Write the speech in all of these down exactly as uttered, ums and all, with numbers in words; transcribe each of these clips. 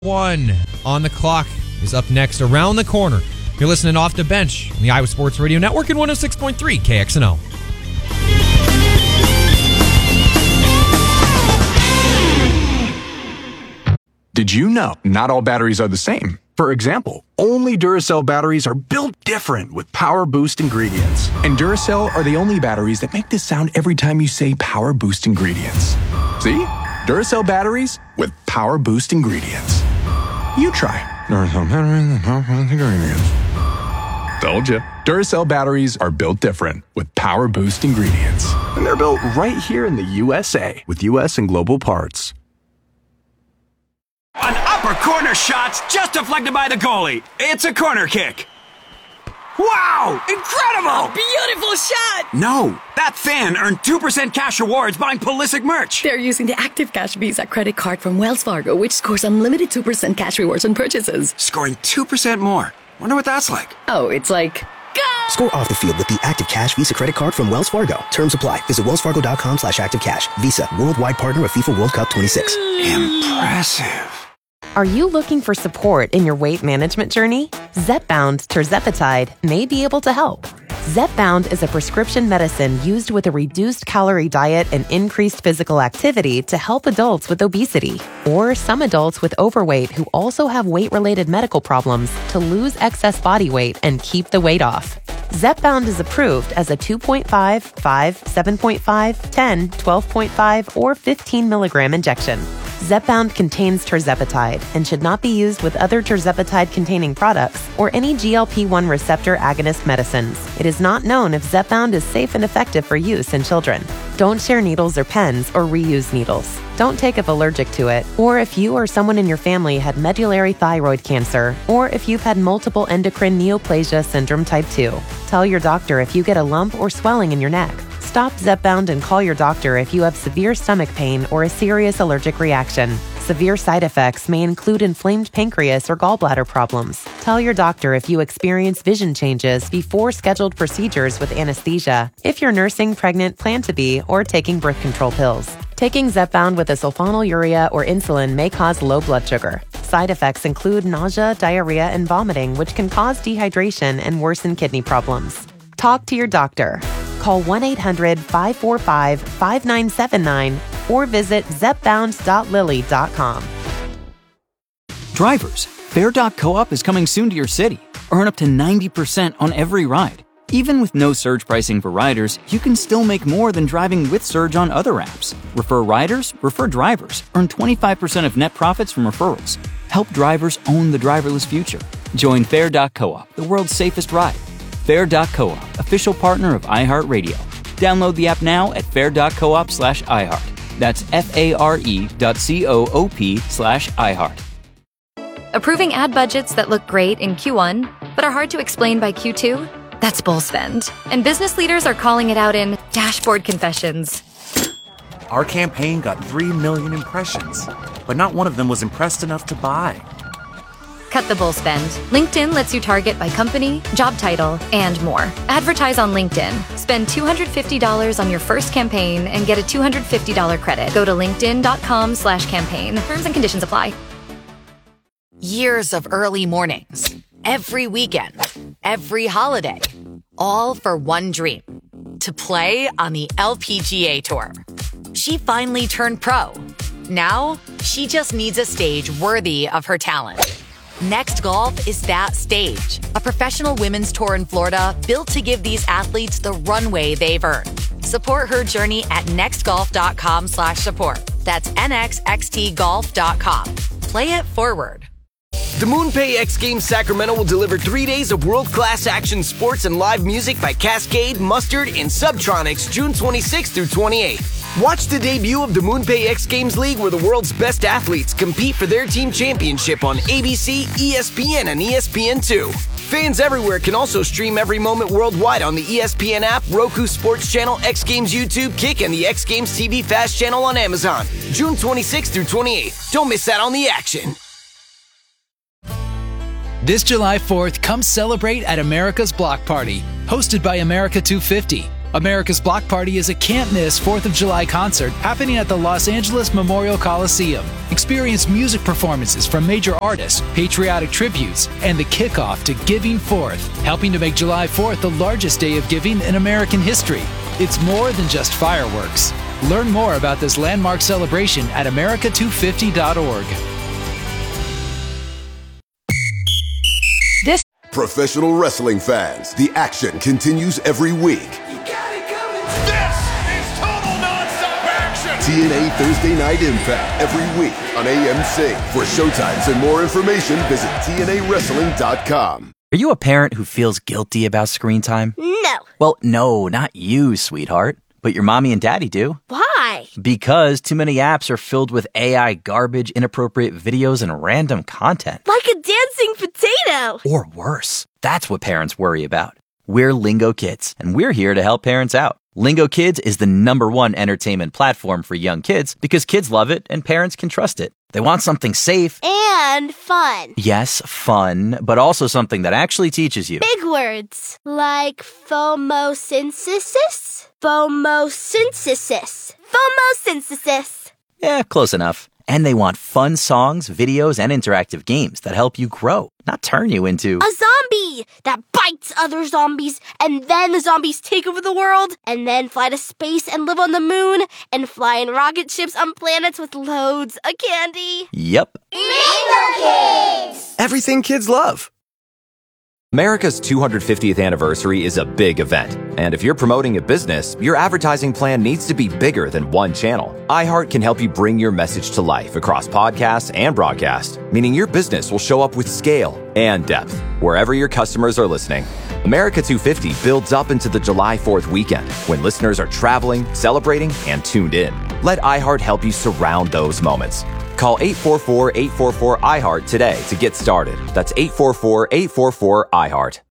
One on the clock is up next, around the corner. You're listening Off the Bench on the Iowa Sports Radio Network in one oh six point three K X N O. Did you know not all batteries are the same? For example, only Duracell batteries are built different with Power Boost ingredients. And Duracell are the only batteries that make this sound every time you say Power Boost ingredients. See? Duracell batteries with Power Boost ingredients. You try. Duracell batteries with Power Boost ingredients. Told you. Duracell batteries are built different with Power Boost ingredients. And they're built right here in the U S A with U S and global parts. An upper corner shot's just deflected by the goalie. It's a corner kick. Wow! Incredible! Beautiful shot! No, that fan earned two percent cash rewards buying Pulisic merch. They're using the Active Cash Visa credit card from Wells Fargo, which scores unlimited two percent cash rewards on purchases. Scoring two percent more. Wonder what that's like. Oh, it's like... Go! Score off the field with the Active Cash Visa credit card from Wells Fargo. Terms apply. Visit wellsfargo.com slash activecash. Visa, worldwide partner of FIFA World Cup twenty-six. Impressive. Are you looking for support in your weight management journey? Zepbound tirzepatide may be able to help. Zepbound is a prescription medicine used with a reduced calorie diet and increased physical activity to help adults with obesity, or some adults with overweight who also have weight-related medical problems to lose excess body weight and keep the weight off. Zepbound is approved as a two point five, five, seven point five, ten, twelve point five, or fifteen milligram injection. Zepbound contains tirzepatide and should not be used with other tirzepatide-containing products or any G L P one receptor agonist medicines. It is not known if Zepbound is safe and effective for use in children. Don't share needles or pens or reuse needles. Don't take if allergic to it, or if you or someone in your family had medullary thyroid cancer, or if you've had multiple endocrine neoplasia syndrome type two. Tell your doctor if you get a lump or swelling in your neck. Stop Zepbound and call your doctor if you have severe stomach pain or a serious allergic reaction. Severe side effects may include inflamed pancreas or gallbladder problems. Tell your doctor if you experience vision changes before scheduled procedures with anesthesia, if you're nursing, pregnant, plan to be, or taking birth control pills. Taking Zepbound with a sulfonylurea or insulin may cause low blood sugar. Side effects include nausea, diarrhea, and vomiting, which can cause dehydration and worsen kidney problems. Talk to your doctor. Call one eight hundred, five four five, five nine seven nine or visit zepbound dot lilly dot com. Drivers, Fair dot coop is coming soon to your city. Earn up to ninety percent on every ride. Even with no surge pricing for riders, you can still make more than driving with Surge on other apps. Refer riders, refer drivers. Earn twenty-five percent of net profits from referrals. Help drivers own the driverless future. Join Fair dot coop, the world's safest ride. Fair dot coop, official partner of iHeartRadio. Download the app now at fair dot coop slash iHeart. That's F-A-R-E dot C-O-O-P slash iHeart. Approving ad budgets that look great in Q one, but are hard to explain by Q two? That's bull spend. And business leaders are calling it out in dashboard confessions. Our campaign got three million impressions, but not one of them was impressed enough to buy. Cut the bull spend. LinkedIn lets you target by company, job title, and more. Advertise on LinkedIn. Spend two hundred fifty dollars on your first campaign and get a two hundred fifty dollars credit. Go to linkedin.com slash campaign. Terms and conditions apply. Years of early mornings, every weekend, every holiday, all for one dream, to play on the L P G A Tour. She finally turned pro. Now, she just needs a stage worthy of her talent. Next Golf is that stage, a professional women's tour in Florida built to give these athletes the runway they've earned. Support her journey at nextgolf.com slash support. That's N X X T golf dot com. Play it forward. The MoonPay X Games Sacramento will deliver three days of world-class action sports and live music by Cascade, Mustard, and Subtronics June twenty-sixth through twenty-eighth. Watch the debut of the MoonPay X Games League where the world's best athletes compete for their team championship on A B C, E S P N, and E S P N two. Fans everywhere can also stream every moment worldwide on the E S P N app, Roku Sports Channel, X Games YouTube, Kick, and the X Games T V Fast Channel on Amazon. June twenty-sixth through twenty-eighth. Don't miss out on the action. This July fourth, come celebrate at America's Block Party, hosted by America two fifty. America's Block Party is a can't-miss fourth of July concert happening at the Los Angeles Memorial Coliseum. Experience music performances from major artists, patriotic tributes, and the kickoff to Giving Fourth, helping to make July fourth the largest day of giving in American history. It's more than just fireworks. Learn more about this landmark celebration at America two fifty dot org. This Professional wrestling fans, the action continues every week. T N A Thursday Night Impact every week on A M C. For showtimes and more information, visit T N A wrestling dot com. Are you a parent who feels guilty about screen time? No. Well, no, not you, sweetheart. But your mommy and daddy do. Why? Because too many apps are filled with A I garbage, inappropriate videos, and random content. Like a dancing potato. Or worse. That's what parents worry about. We're Lingo Kids, and we're here to help parents out. Lingo Kids is the number one entertainment platform for young kids because kids love it and parents can trust it. They want something safe. And fun. Yes, fun, but also something that actually teaches you. Big words. Like phomosynthesis? Phomosynthesis. Phomosynthesis. Yeah, close enough. And they want fun songs, videos, and interactive games that help you grow, not turn you into a zombie that bites other zombies, and then the zombies take over the world, and then fly to space and live on the moon, and fly in rocket ships on planets with loads of candy. Yep. Lingo Kids! Everything kids love. America's two hundred fiftieth anniversary is a big event, and if you're promoting a business, your advertising plan needs to be bigger than one channel. iHeart can help you bring your message to life across podcasts and broadcast, meaning your business will show up with scale and depth wherever your customers are listening. America two fifty builds up into the July fourth weekend when listeners are traveling, celebrating, and tuned in. Let iHeart help you surround those moments. Call eight four four, eight four four, I heart today to get started. That's eight four four, eight four four, I heart.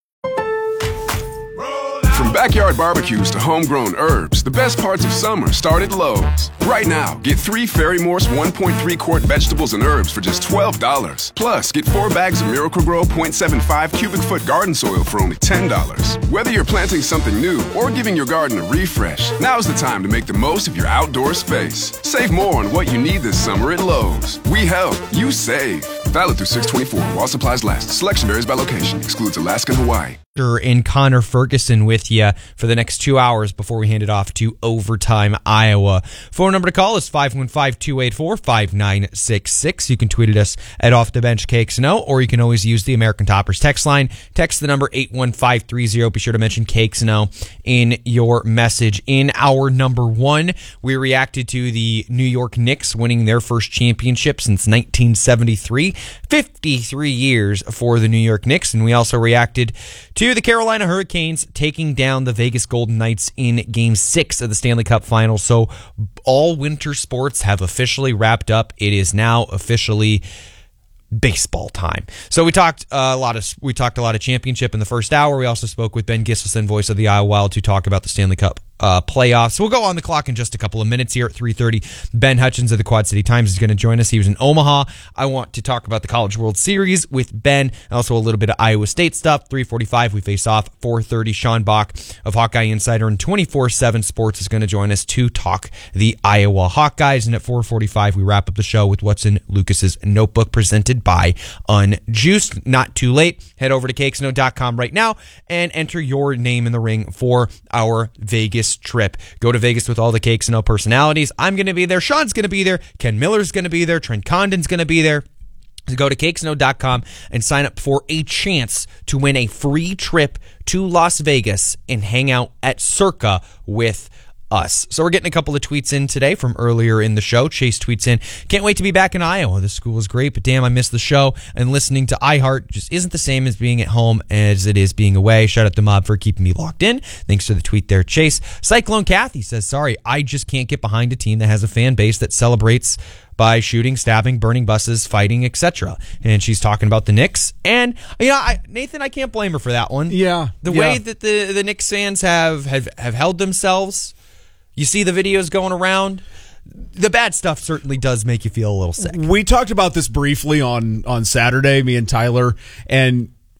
From backyard barbecues to homegrown herbs, the best parts of summer start at Lowe's. Right now, get three Fairy Morse one point three quart vegetables and herbs for just twelve dollars. Plus, get four bags of Miracle-Gro point seven five cubic foot garden soil for only ten dollars. Whether you're planting something new or giving your garden a refresh, now's the time to make the most of your outdoor space. Save more on what you need this summer at Lowe's. We help, you save. Valid through six twenty-four while supplies last. Selection varies by location. Excludes Alaska and Hawaii. And Connor Ferguson with you for the next two hours before we hand it off to Overtime Iowa. Phone number to call is five one five, two eight four, five nine six six. You can tweet at us at Off the Bench K X N O, or you can always use the American Toppers text line. Text the number eight one five three zero. Be sure to mention K X N O in your message. In our number one, we reacted to the New York Knicks winning their first championship since nineteen seventy-three. fifty-three years for the New York Knicks, and we also reacted to the Carolina Hurricanes taking down the Vegas Golden Knights in Game six of the Stanley Cup Finals. So all winter sports have officially wrapped up. It is now officially baseball time. So we talked uh, a lot of we talked a lot of championship in the first hour. We also spoke with Ben Gisselson, voice of the Iowa Wild, to talk about the Stanley Cup uh, playoffs. We'll go on the clock in just a couple of minutes here at three thirty. Ben Hutchins of the Quad City Times is going to join us. He was in Omaha. I want to talk about the College World Series with Ben, and also a little bit of Iowa State stuff. three forty-five, we face off. four thirty, Sean Bach of Hawkeye Insider and twenty-four seven Sports is going to join us to talk the Iowa Hawkeyes. And at four forty-five, we wrap up the show with what's in Lucas's notebook, presented by Unjuiced. Not too late. Head over to K X N O dot com right now and enter your name in the ring for our Vegas trip. Go to Vegas with all the K X N O personalities. I'm going to be there. Sean's going to be there. Ken Miller's going to be there. Trent Condon's going to be there. So go to K X N O dot com and sign up for a chance to win a free trip to Las Vegas and hang out at Circa with us. So we're getting a couple of tweets in today from earlier in the show. Chase tweets in, can't wait to be back in Iowa. The school is great, but damn, I miss the show. And listening to iHeart just isn't the same as being at home as it is being away. Shout out to Mob for keeping me locked in. Thanks for the tweet there, Chase. Cyclone Kathy says, sorry, I just can't get behind a team that has a fan base that celebrates by shooting, stabbing, burning buses, fighting, et cetera. And she's talking about the Knicks. And, you know, I, Nathan, I can't blame her for that one. Yeah. The yeah. way that the, the Knicks fans have, have, have held themselves. You see the videos going around. The bad stuff certainly does make you feel a little sick. We talked about this briefly on, on Saturday, me and Tyler, and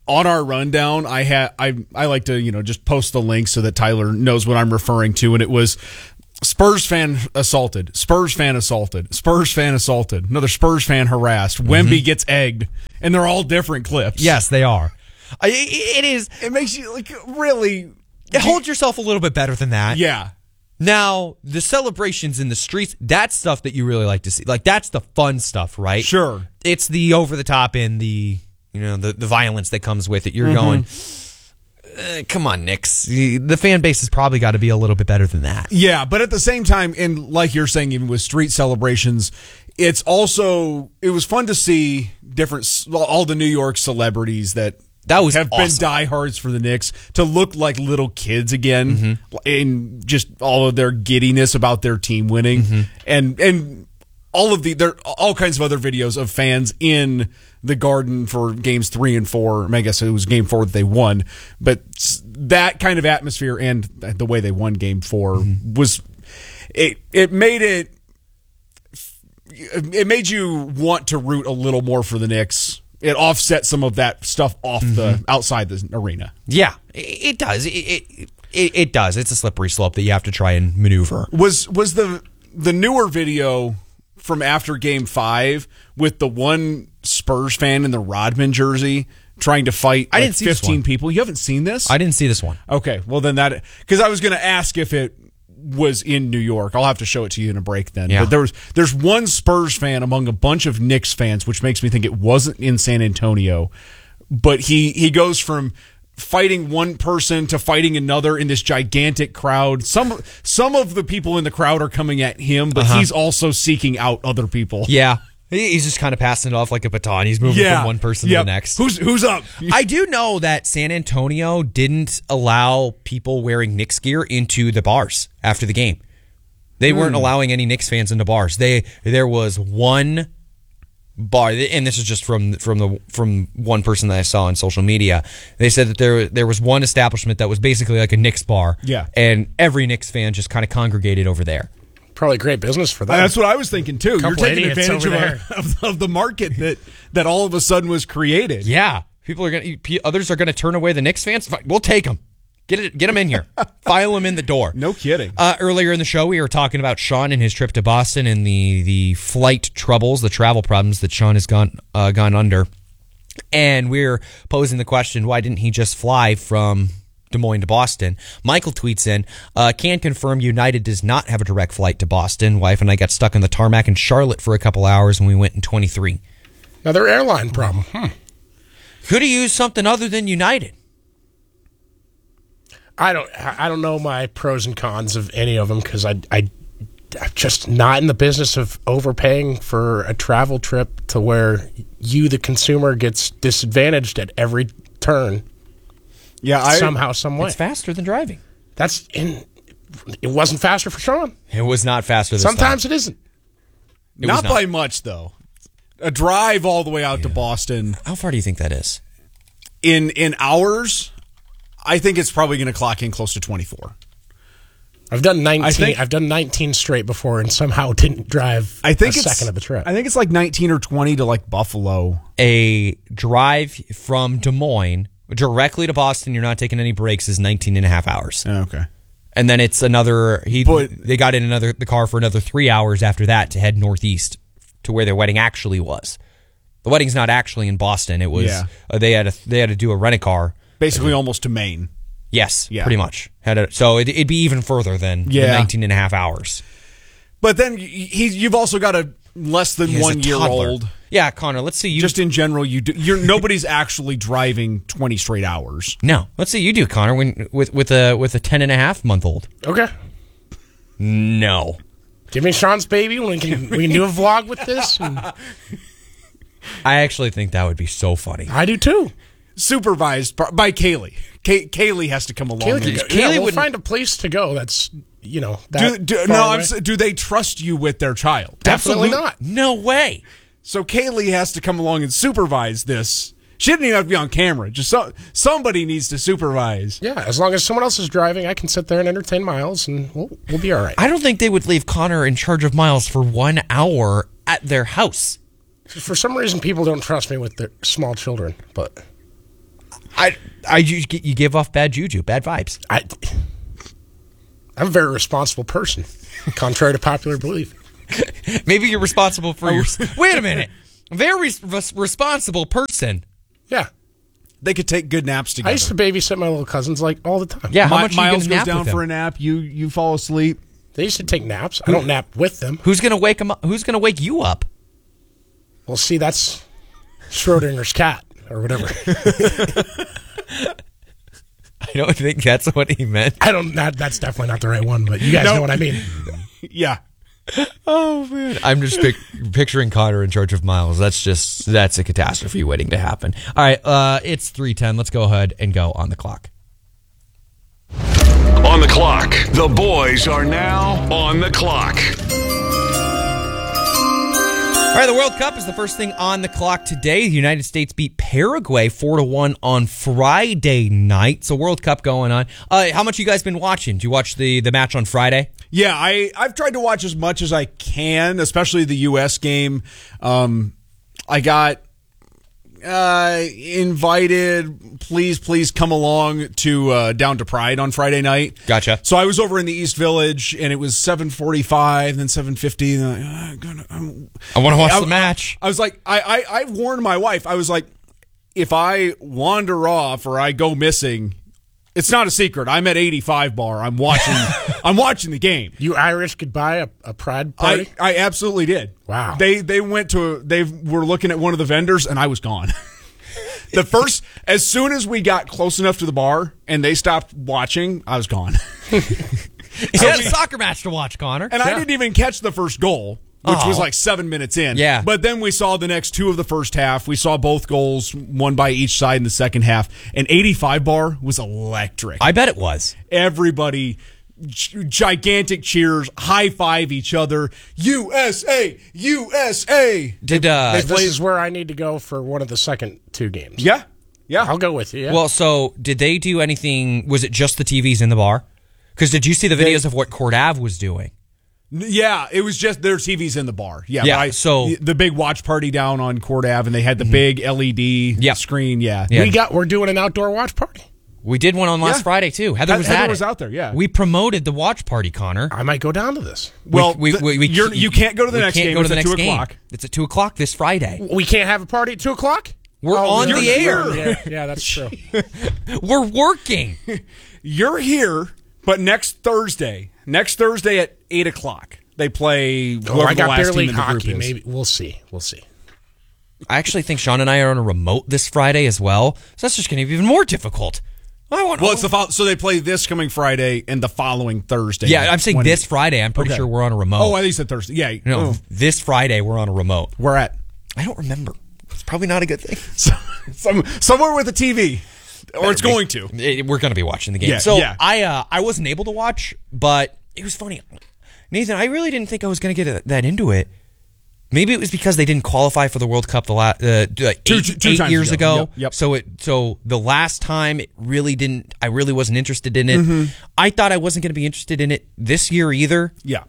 on our rundown, I had I I like to, you know, just post the link so that Tyler knows what I'm referring to, and it was Spurs fan assaulted, Spurs fan assaulted, Spurs fan assaulted, another Spurs fan harassed, mm-hmm. Wemby gets egged, and they're all different clips. Yes, they are. I, it is. It makes you like really hold yourself a little bit better than that. Yeah. Now, the celebrations in the streets, that's stuff that you really like to see. Like, that's the fun stuff, right? Sure. It's the over-the-top and the, you know, the, the violence that comes with it. You're mm-hmm. going, uh, come on, Knicks. The fan base has probably got to be a little bit better than that. Yeah, but at the same time, and like you're saying, even with street celebrations, it's also, it was fun to see different, all the New York celebrities that That was have awesome. been diehards for the Knicks to look like little kids again, mm-hmm. and just all of their giddiness about their team winning, mm-hmm. and and all of the there all kinds of other videos of fans in the Garden for games three and four. I, mean, I guess it was game four that they won, but that kind of atmosphere and the way they won game four mm-hmm. was it. It made it. It made you want to root a little more for the Knicks. It offset some of that stuff off mm-hmm. the outside the arena. Yeah, it, it does. It, it it it does. It's a slippery slope that you have to try and maneuver. Was was the the newer video from after Game Five with the one Spurs fan in the Rodman jersey trying to fight I like didn't see fifteen people? You haven't seen this? I didn't see this one. Okay, well then that because I was going to ask if it was in New York. I'll have to show it to you in a break then. Yeah. But there was there's one Spurs fan among a bunch of Knicks fans, which makes me think it wasn't in San Antonio. But he he goes from fighting one person to fighting another in this gigantic crowd. Some some of the people in the crowd are coming at him, but uh-huh. he's also seeking out other people. Yeah. He's just kind of passing it off like a baton. He's moving yeah. from one person yep. to the next. Who's who's up? I do know that San Antonio didn't allow people wearing Knicks gear into the bars after the game. They hmm. weren't allowing any Knicks fans into bars. They there was one bar, and this is just from from the from one person that I saw on social media. They said that there there was one establishment that was basically like a Knicks bar. Yeah. And every Knicks fan just kind of congregated over there. Probably great business for them. That's what I was thinking too. You're taking advantage of, a, of, of the market that, that all of a sudden was created. Yeah, people are going. Others are going to turn away the Knicks fans. We'll take them. Get it. Get them in here. File them in the door. No kidding. Uh, earlier in the show, we were talking about Sean and his trip to Boston and the the flight troubles, the travel problems that Sean has gone uh, gone under. And we're posing the question: why didn't he just fly from Des Moines to Boston? Michael tweets in, uh, can confirm United does not have a direct flight to Boston. Wife and I got stuck on the tarmac in Charlotte for a couple hours when we went in twenty-three. Another airline problem. Hmm. Could have used something other than United. I don't I don't know my pros and cons of any of them because I, I, I'm just not in the business of overpaying for a travel trip to where you, the consumer, gets disadvantaged at every turn. Yeah, I, somehow, some way. It's faster than driving. That's in. It wasn't faster for Sean. It was not faster this Sometimes time. it isn't. It not, not by much, though. A drive all the way out yeah. to Boston. How far do you think that is? In in hours, I think it's probably going to clock in close to twenty-four. I've done nineteen. Think, I've done nineteen straight before, and somehow didn't drive. I think a it's, second of the trip. I think it's like nineteen or twenty to like Buffalo. A drive from Des Moines directly to Boston, you're not taking any breaks, is nineteen and a half hours. Okay. And then it's another, he but, they got in another the car for another three hours after that to head northeast to where their wedding actually was. The wedding's not actually in Boston. It was, yeah. uh, they had a, they had to do a rent-a-car. Basically almost to Maine. Yes, yeah. pretty much. Had a, so it, it'd be even further than yeah. the nineteen and a half hours. But then he, you've also got a less than one year old. Yeah, Connor, let's see you. Just in general, you do, you're nobody's actually driving twenty straight hours. No. Let's see you do, Connor, when with with a with a ten and a half month old. Okay. No. Give me Sean's baby. We can we can do a vlog with this. And... I actually think that would be so funny. I do too. Supervised by Kaylee. Kay, Kaylee has to come along. Kaylee, could go, Kaylee yeah, we'll would find a place to go. That's you know. That do, do, no, I'm, do they trust you with their child? Definitely Absolutely. not. No way. So Kaylee has to come along and supervise this. She didn't even have to be on camera. Just so, somebody needs to supervise. Yeah, as long as someone else is driving, I can sit there and entertain Miles, and we'll we'll be all right. I don't think they would leave Connor in charge of Miles for one hour at their house. For some reason, people don't trust me with their small children, but I, I, you, you give off bad juju, bad vibes. I, I'm a very responsible person, contrary to popular belief. Maybe you're responsible for your... Wait a minute. Very res- responsible person. Yeah. They could take good naps together. I used to babysit my little cousins like all the time. Yeah, how My, much Miles you goes down for a nap. You you fall asleep. They used to take naps. I don't nap with them. Who's gonna wake them up? Who's gonna wake you up? Well, see, that's Schrodinger's cat or whatever. I don't think that's what he meant. I don't. That, that's definitely not the right one, but you guys No. know what I mean. Yeah. Oh man, I'm just pic- picturing Connor in charge of Miles. That's just that's a catastrophe waiting to happen. All right, uh, it's three ten. Let's go ahead and go on the clock. On the clock. The boys are now on the clock. All right, the World Cup is the first thing on the clock today. The United States beat Paraguay four to one on Friday night. So World Cup going on. Uh, how much you guys been watching? Did you watch the, the match on Friday? Yeah, I, I've tried to watch as much as I can, especially the U S game. Um, I got uh, invited, please, please come along to uh, down to Pride on Friday night. Gotcha. So I was over in the East Village, and it was seven forty-five, then seven fifty. And I'm like, oh, God, I'm, I want to watch I, the match. I was like, I, I, I warned my wife. I was like, if I wander off or I go missing, it's not a secret. I'm at eighty-five bar. I'm watching. I'm watching the game. You Irish could buy a, a Pride party? I, I absolutely did. Wow. They they went to they were looking at one of the vendors and I was gone. The first, as soon as we got close enough to the bar and they stopped watching, I was gone. You had a soccer match to watch, Connor. And I didn't even catch the first goal, which Oh. was like seven minutes in. Yeah. But then we saw the next two of the first half. We saw both goals, one by each side in the second half. And eighty-five bar was electric. I bet it was. Everybody, g- gigantic cheers, high five each other. U S A, U S A. Did uh, This is where I need to go for one of the second two games. Yeah, yeah. I'll go with you. Yeah. Well, so did they do anything? Was it just the T Vs in the bar? Because did you see the videos They- of what Court Ave was doing? Yeah, it was just their T Vs in the bar. Yeah, Yeah, but I, so- the big watch party down on Court Ave, and they had the big L E D Yep. screen. Yeah, Yeah. we got. We're doing an outdoor watch party. We did one on last Yeah. Friday too. Heather was Heather at was it. out there, yeah. We promoted the watch party, Connor. I might go down to this. Well, we, the- we, we, you're- you can't go to the we next can't game. Go to It's the at next two game. o'clock. It's at two o'clock this Friday. We can't have a party at two o'clock. We're on you're the air. here. Yeah, yeah, that's true. We're working. You're here, but next Thursday, next Thursday at eight o'clock, they play. Oh, whoever I the got last beer team league in the group hockey. is. Maybe we'll see. We'll see. I actually think Sean and I are on a remote this Friday as well, so that's just going to be even more difficult. I want. Well, it's the fol- so they play this coming Friday and the following Thursday. Yeah, I'm saying when- this Friday. I'm pretty Okay. sure we're on a remote. Oh, at least at Thursday. Yeah, no, oh. this Friday we're on a remote. Where at? I don't remember. It's probably not a good thing. So, some, somewhere with a T V, or it's going to. It- we're going to be watching the game. Yeah, so yeah. I uh, I wasn't able to watch, but it was funny. Nathan, I really didn't think I was going to get that into it. Maybe it was because they didn't qualify for the World Cup the la- uh, like Two- eight, two eight times years ago. ago. Yep, yep. So it so the last time it really didn't. I really wasn't interested in it. Mhm. I thought I wasn't going to be interested in it this year either. Yeah.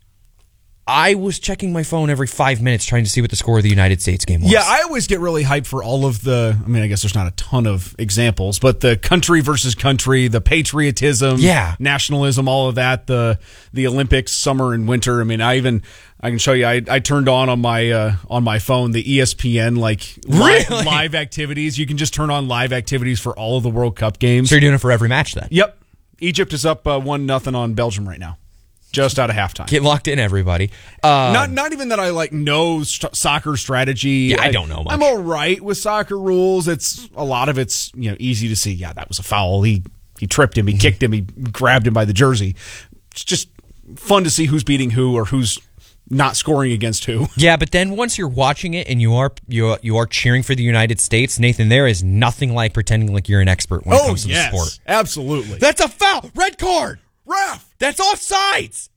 I was checking my phone every five minutes trying to see what the score of the United States game was. Yeah, I always get really hyped for all of the. I mean, I guess there's not a ton of examples, but the country versus country, the patriotism, Yeah. nationalism, all of that. The the Olympics, summer and winter. I mean, I even I can show you. I, I turned on on my uh, on my phone the E S P N like live, Really? live activities. You can just turn on live activities for all of the World Cup games. So you're doing it for every match then? Yep. Egypt is up uh, one nothing on Belgium right now, just out of halftime. Get locked in, everybody. Um, not not even that I like know st- soccer strategy. Yeah, I don't know much. I'm all right with soccer rules. It's a lot of it's you know easy to see. Yeah, that was a foul. He he tripped him. He kicked him. He grabbed him by the jersey. It's just fun to see who's beating who or who's not scoring against who. Yeah, but then once you're watching it and you are you are, you are cheering for the United States, Nathan, there is nothing like pretending like you're an expert when it Oh comes to yes, the sport. absolutely. That's a foul. Red card. Ref. That's offsides.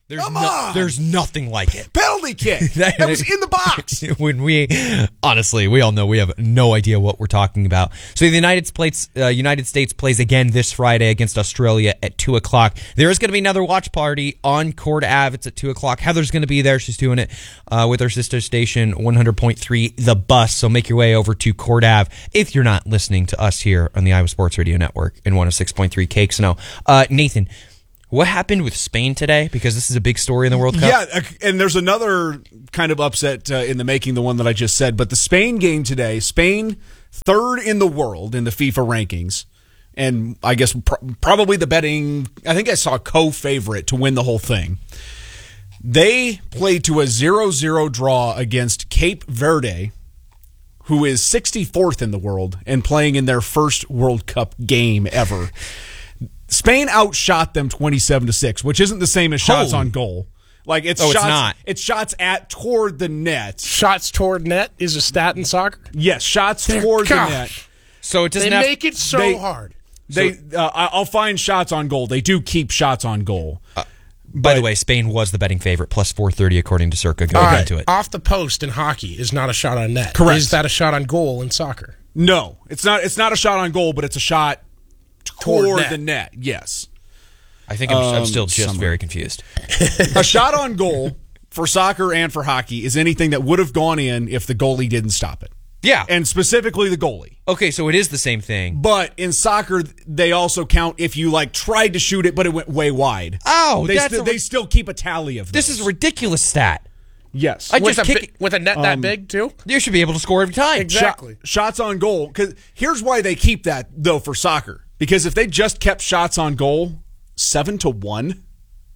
There's Come no- on. there's nothing like it. Penalty kick. That was in the box. When we, honestly, we all know we have no idea what we're talking about. So the United States, uh, United States plays again this Friday against Australia at two o'clock. There is going to be another watch party on Court Ave. It's at two o'clock. Heather's going to be there. She's doing it uh, with her sister station, one hundred point three The Bus. So make your way over to Court Ave if you're not listening to us here on the Iowa Sports Radio Network in one oh six point three K X N O. Uh, Nathan, what happened with Spain today? Because this is a big story in the World Cup. Yeah, and there's another kind of upset uh, in the making, the one that I just said. But the Spain game today, Spain third in the world in the FIFA rankings, and I guess pr- probably the betting, I think I saw co-favorite to win the whole thing. They played to a zero zero draw against Cape Verde, who is sixty-fourth in the world and playing in their first World Cup game ever. Spain outshot them twenty-seven to six, which isn't the same as shots Holy. on goal. Like it's Oh, it's shots, not. It's shots at toward the net. Shots toward net is a stat in soccer? Yes, shots Dear toward gosh. the net. So it They make it so they- hard. They, uh, I- I'll find shots on goal. They do keep shots on goal. Uh, By the way, Spain was the betting favorite, plus four thirty according to Circa. Go All back right, to it. off the post in hockey is not a shot on net. Correct. Is that a shot on goal in soccer? No, it's not. It's not a shot on goal, but it's a shot Toward toward net. the net. Yes. I think I'm, I'm Um, still just somewhere. very confused. A shot on goal for soccer and for hockey is anything that would have gone in if the goalie didn't stop it. Yeah. And specifically the goalie. Okay, so it is the same thing. But in soccer, they also count if you like tried to shoot it, but it went way wide. Oh, they, that's sti- a- they still keep a tally of This those. is a ridiculous stat. Yes. I with, just a, kick bi- with a net that Um, big, too? You should be able to score every time. Exactly. Shot- shots on goal. Because here's why they keep that though for soccer. Because if they just kept shots on goal, seven to one.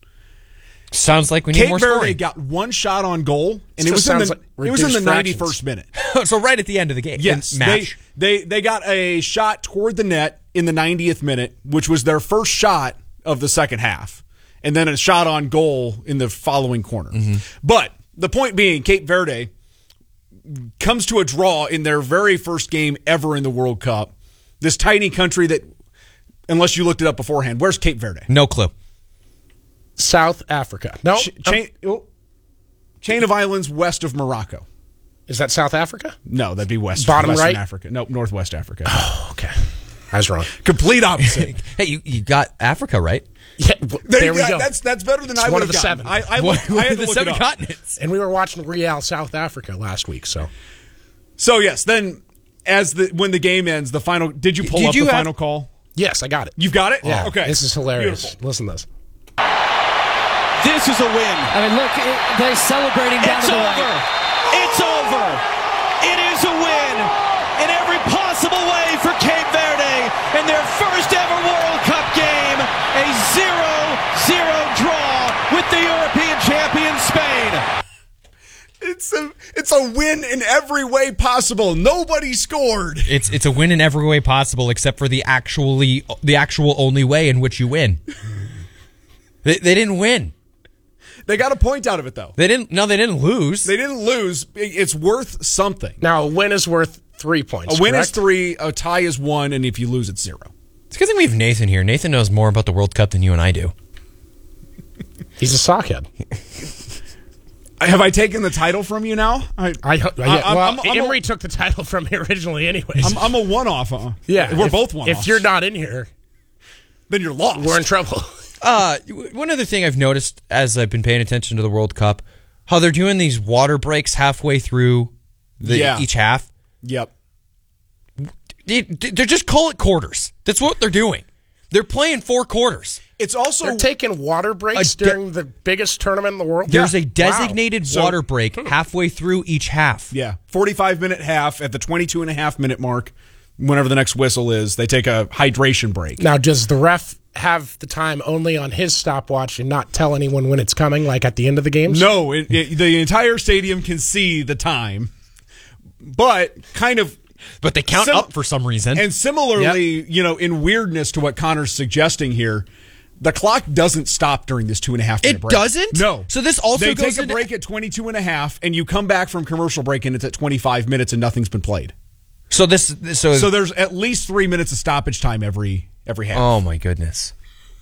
Sounds like we need Cape more Verde scoring. got one shot on goal, and Still it was in the sounds like it was in the reduced ninety-first minute. So right at the end of the game. Yes, in match. They, they they got a shot toward the net in the ninetieth minute, which was their first shot of the second half, and then a shot on goal in the following corner. But the point being, Cape Verde comes to a draw in their very first game ever in the World Cup. This tiny country that, unless you looked it up beforehand, where's Cape Verde? No clue. South Africa. No. Ch- chain, oh, chain of islands west of Morocco. Is that South Africa? No, that'd be west. Bottom Western right? Africa. Nope, Northwest Africa. Oh, okay. I was wrong. Complete opposite. Hey, you, you got Africa right. Yeah, w- There, there we yeah, go. That's that's better than It's I one would of have the gotten. seven. I, I, One- looked- I one had of to the look seven it up. continents. And we were watching Real South Africa last week, so. So yes, then as the when the game ends, the final. Did you pull Did up you the have- final call? Yes, I got it. You've got it. Yeah. Okay. This is hilarious. Beautiful. Listen to this. This is a win. I mean, look, it, they're celebrating down It's to the over. right. It's over. It is a win in every possible way for Cape Verde in their first ever World Cup game. A zero zero draw with the European champion Spain. It's a it's a win in every way possible. Nobody scored. It's it's a win in every way possible except for the actually the actual only way in which you win. They, they didn't win. They got a point out of it though. They didn't. No, they didn't lose. They didn't lose. It's worth something. Now, a win is worth three points. A win correct? is three. A tie is one, and if you lose, it's zero. It's a good thing we have Nathan here. Nathan knows more about the World Cup than you and I do. He's a sockhead. Have I taken the title from you now? I, I, yeah, I'm- well, I'm- I'm a- Emery took the title from me originally, anyways. I'm, I'm a one-off. Huh? yeah, we're if, both one-offs. If you're not in here, then you're lost. We're in trouble. Uh, one other thing I've noticed as I've been paying attention to the World Cup, how they're doing these water breaks halfway through the, Yeah. each half. Yep. They, they're just call it quarters. That's what they're doing. They're playing four quarters. It's also They're taking water breaks de- during the biggest tournament in the world. There's Yeah. a designated Wow. So- water break halfway through each half. Yeah, forty-five minute half at the twenty-two and a half minute mark. Whenever the next whistle is, they take a hydration break. Now, does the ref have the time only on his stopwatch and not tell anyone when it's coming, like at the end of the games? No, it, it, the entire stadium can see the time, but kind of. But they count Sim- up for some reason. And similarly, you know, in weirdness to what Connor's suggesting here, the clock doesn't stop during this two and a half minute It break. doesn't? No. So this also they goes take a into- break at twenty-two and a half, and you come back from commercial break, and it's at twenty-five minutes, and nothing's been played. So this, so, So there's at least three minutes of stoppage time every every half. oh my goodness.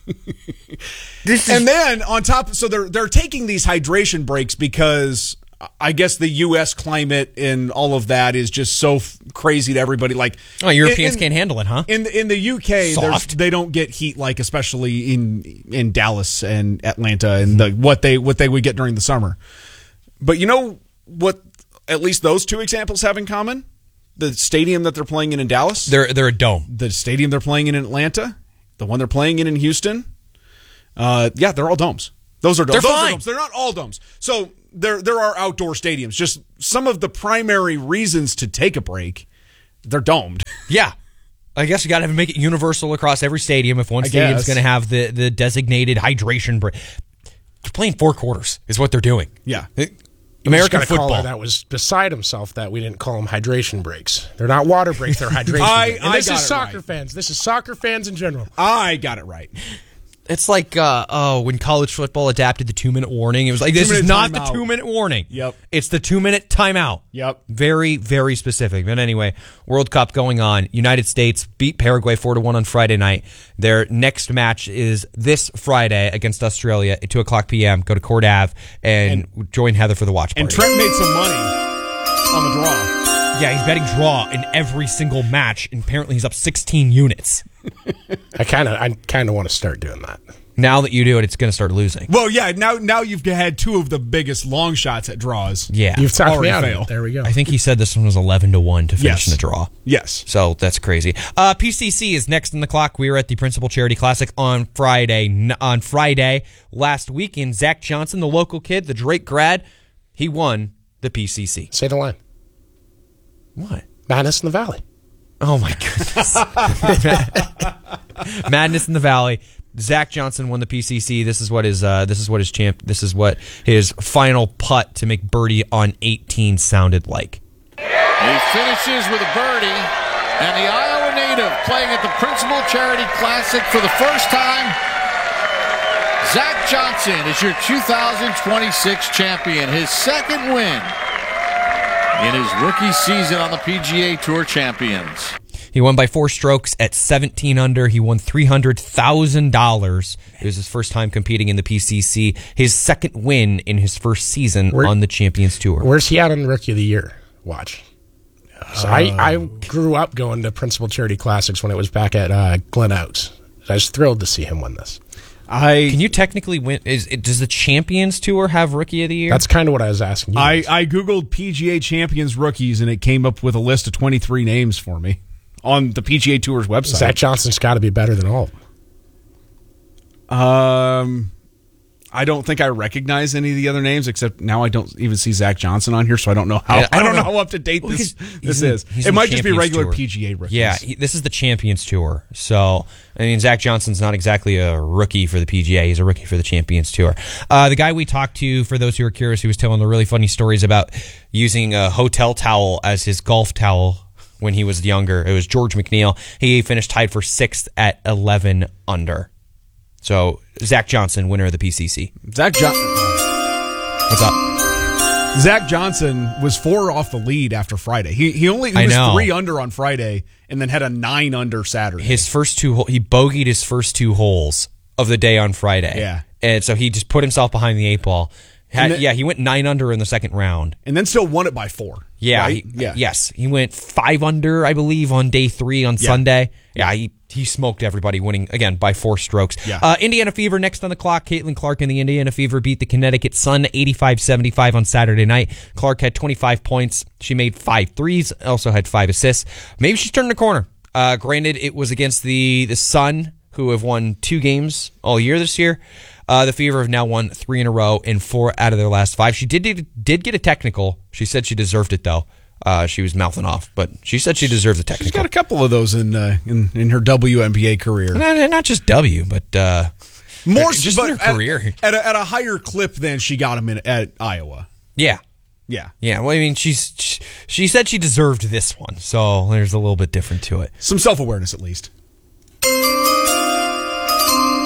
This is- and then on top, so they're they're taking these hydration breaks because I guess the U S climate and all of that is just so f- crazy to everybody. Like, oh, Europeans in, can't handle it, huh? In in the U K, there's, Soft. they don't get heat like, especially in in Dallas and Atlanta and the, what they what they would get during the summer. But you know what? At least those two examples have in common: the stadium that they're playing in in Dallas, they're they're a dome. The stadium they're playing in in Atlanta, the one they're playing in in Houston. Uh, yeah, they're all domes. Those are domes. They're Those fine. Are domes. They're not all domes. So there there are outdoor stadiums. Just some of the primary reasons to take a break, they're domed. Yeah. I guess you got to make it universal across every stadium if one I stadium's guess. going to have the, the designated hydration break. They're playing four quarters is what they're doing. Yeah. American Just got a caller football. that was beside himself that we didn't call them hydration breaks. They're not water breaks, they're hydration I- breaks. And I this got is it soccer right. fans. This is soccer fans in general. I got it right. It's like, uh, oh, when college football adapted the two-minute warning, it was like, this is Two-minute not the timeout. two-minute warning. Yep. It's the two-minute timeout. Yep. Very, very specific. But anyway, World Cup going on. United States beat Paraguay four to one on Friday night. Their next match is this Friday against Australia at two o'clock p.m. Go to Court Ave and, join Heather for the watch party. And Trent made some money on the draw. Yeah, he's betting draw in every single match, and apparently he's up sixteen units. I kind of I kind of want to start doing that. Now that you do it, it's going to start losing. Well, yeah. Now, now you've had two of the biggest long shots at draws. Yeah. You've talked me Already out of fail. it. There we go. I think he said this one was eleven to one to finish Yes. in the draw. Yes. So that's crazy. Uh, P C C is next on the clock. We were at the Principal Charity Classic on Friday. N- on Friday last weekend, Zach Johnson, the local kid, the Drake grad, he won the P C C. Say the line. What? Madness in the Valley. Oh my goodness. Madness in the Valley. Zach Johnson won the P C C. This is what his uh, this is what his champ this is what his final putt to make birdie on eighteen sounded like. He finishes with a birdie, and the Iowa native playing at the Principal Charity Classic for the first time. Zach Johnson is your two thousand twenty-six champion, his second win in his rookie season on the P G A Tour Champions. He won by four strokes at seventeen under. He won three hundred thousand dollars. It was his first time competing in the P C C. His second win in his first season Where- on the Champions Tour. Where's he at on Rookie of the Year? Watch. So I, I grew up going to Principal Charity Classics when it was back at uh, Glen Oaks. I was thrilled to see him win this. I Can you technically win? Is it, does the Champions Tour have Rookie of the Year? That's kind of what I was asking you. I, I Googled P G A Champions rookies, and it came up with a list of twenty-three names for me on the P G A Tour's website. Zach Johnson's got to be better than all of them. Um, I don't think I recognize any of the other names, except now I don't even see Zach Johnson on here, so I don't know how Yeah, I, don't know. how up to date Well, this he's- this he's in- is. he's It in might just be Champions regular Tour. P G A rookies. Yeah, he, this is the Champions Tour. So, I mean, Zach Johnson's not exactly a rookie for the P G A. He's a rookie for the Champions Tour. Uh, the guy we talked to, for those who are curious, he was telling the really funny stories about using a hotel towel as his golf towel when he was younger. It was George McNeil. He finished tied for sixth at eleven under. So, Zach Johnson, winner of the P C C. Zach Johnson. What's up? Zach Johnson was four off the lead after Friday. He he only he I was know. three under on Friday, and then had a nine under Saturday. His first two, hole- he bogeyed his first two holes of the day on Friday. Yeah. And so he just put himself behind the eight ball. Had, And then- yeah, he went nine under in the second round. and then still won it by four. Yeah, right? he- yeah. yes, he went five under, I believe, on day three on Yeah. Sunday. Yeah, he he smoked everybody, winning again by four strokes. Yeah. Uh, Indiana Fever next on the clock. Caitlin Clark and the Indiana Fever beat the Connecticut Sun eighty-five seventy-five on Saturday night. Clark had twenty-five points. She made five threes, also had five assists. Maybe she's turned the corner. Uh, granted, it was against the the Sun, who have won two games all year this year. Uh, the Fever have now won three in a row and four out of their last five. She did did get a technical. She said she deserved it, though. Uh, she was mouthing off, but she said she deserved the technical. She's got a couple of those in uh, in, in her W N B A career. Not, not just W, but uh, More just but in her at, career. at a, at a higher clip than she got him in at Iowa. Yeah. Yeah. Yeah, well, I mean, she's she, she said she deserved this one, so there's a little bit different to it. Some self-awareness, at least.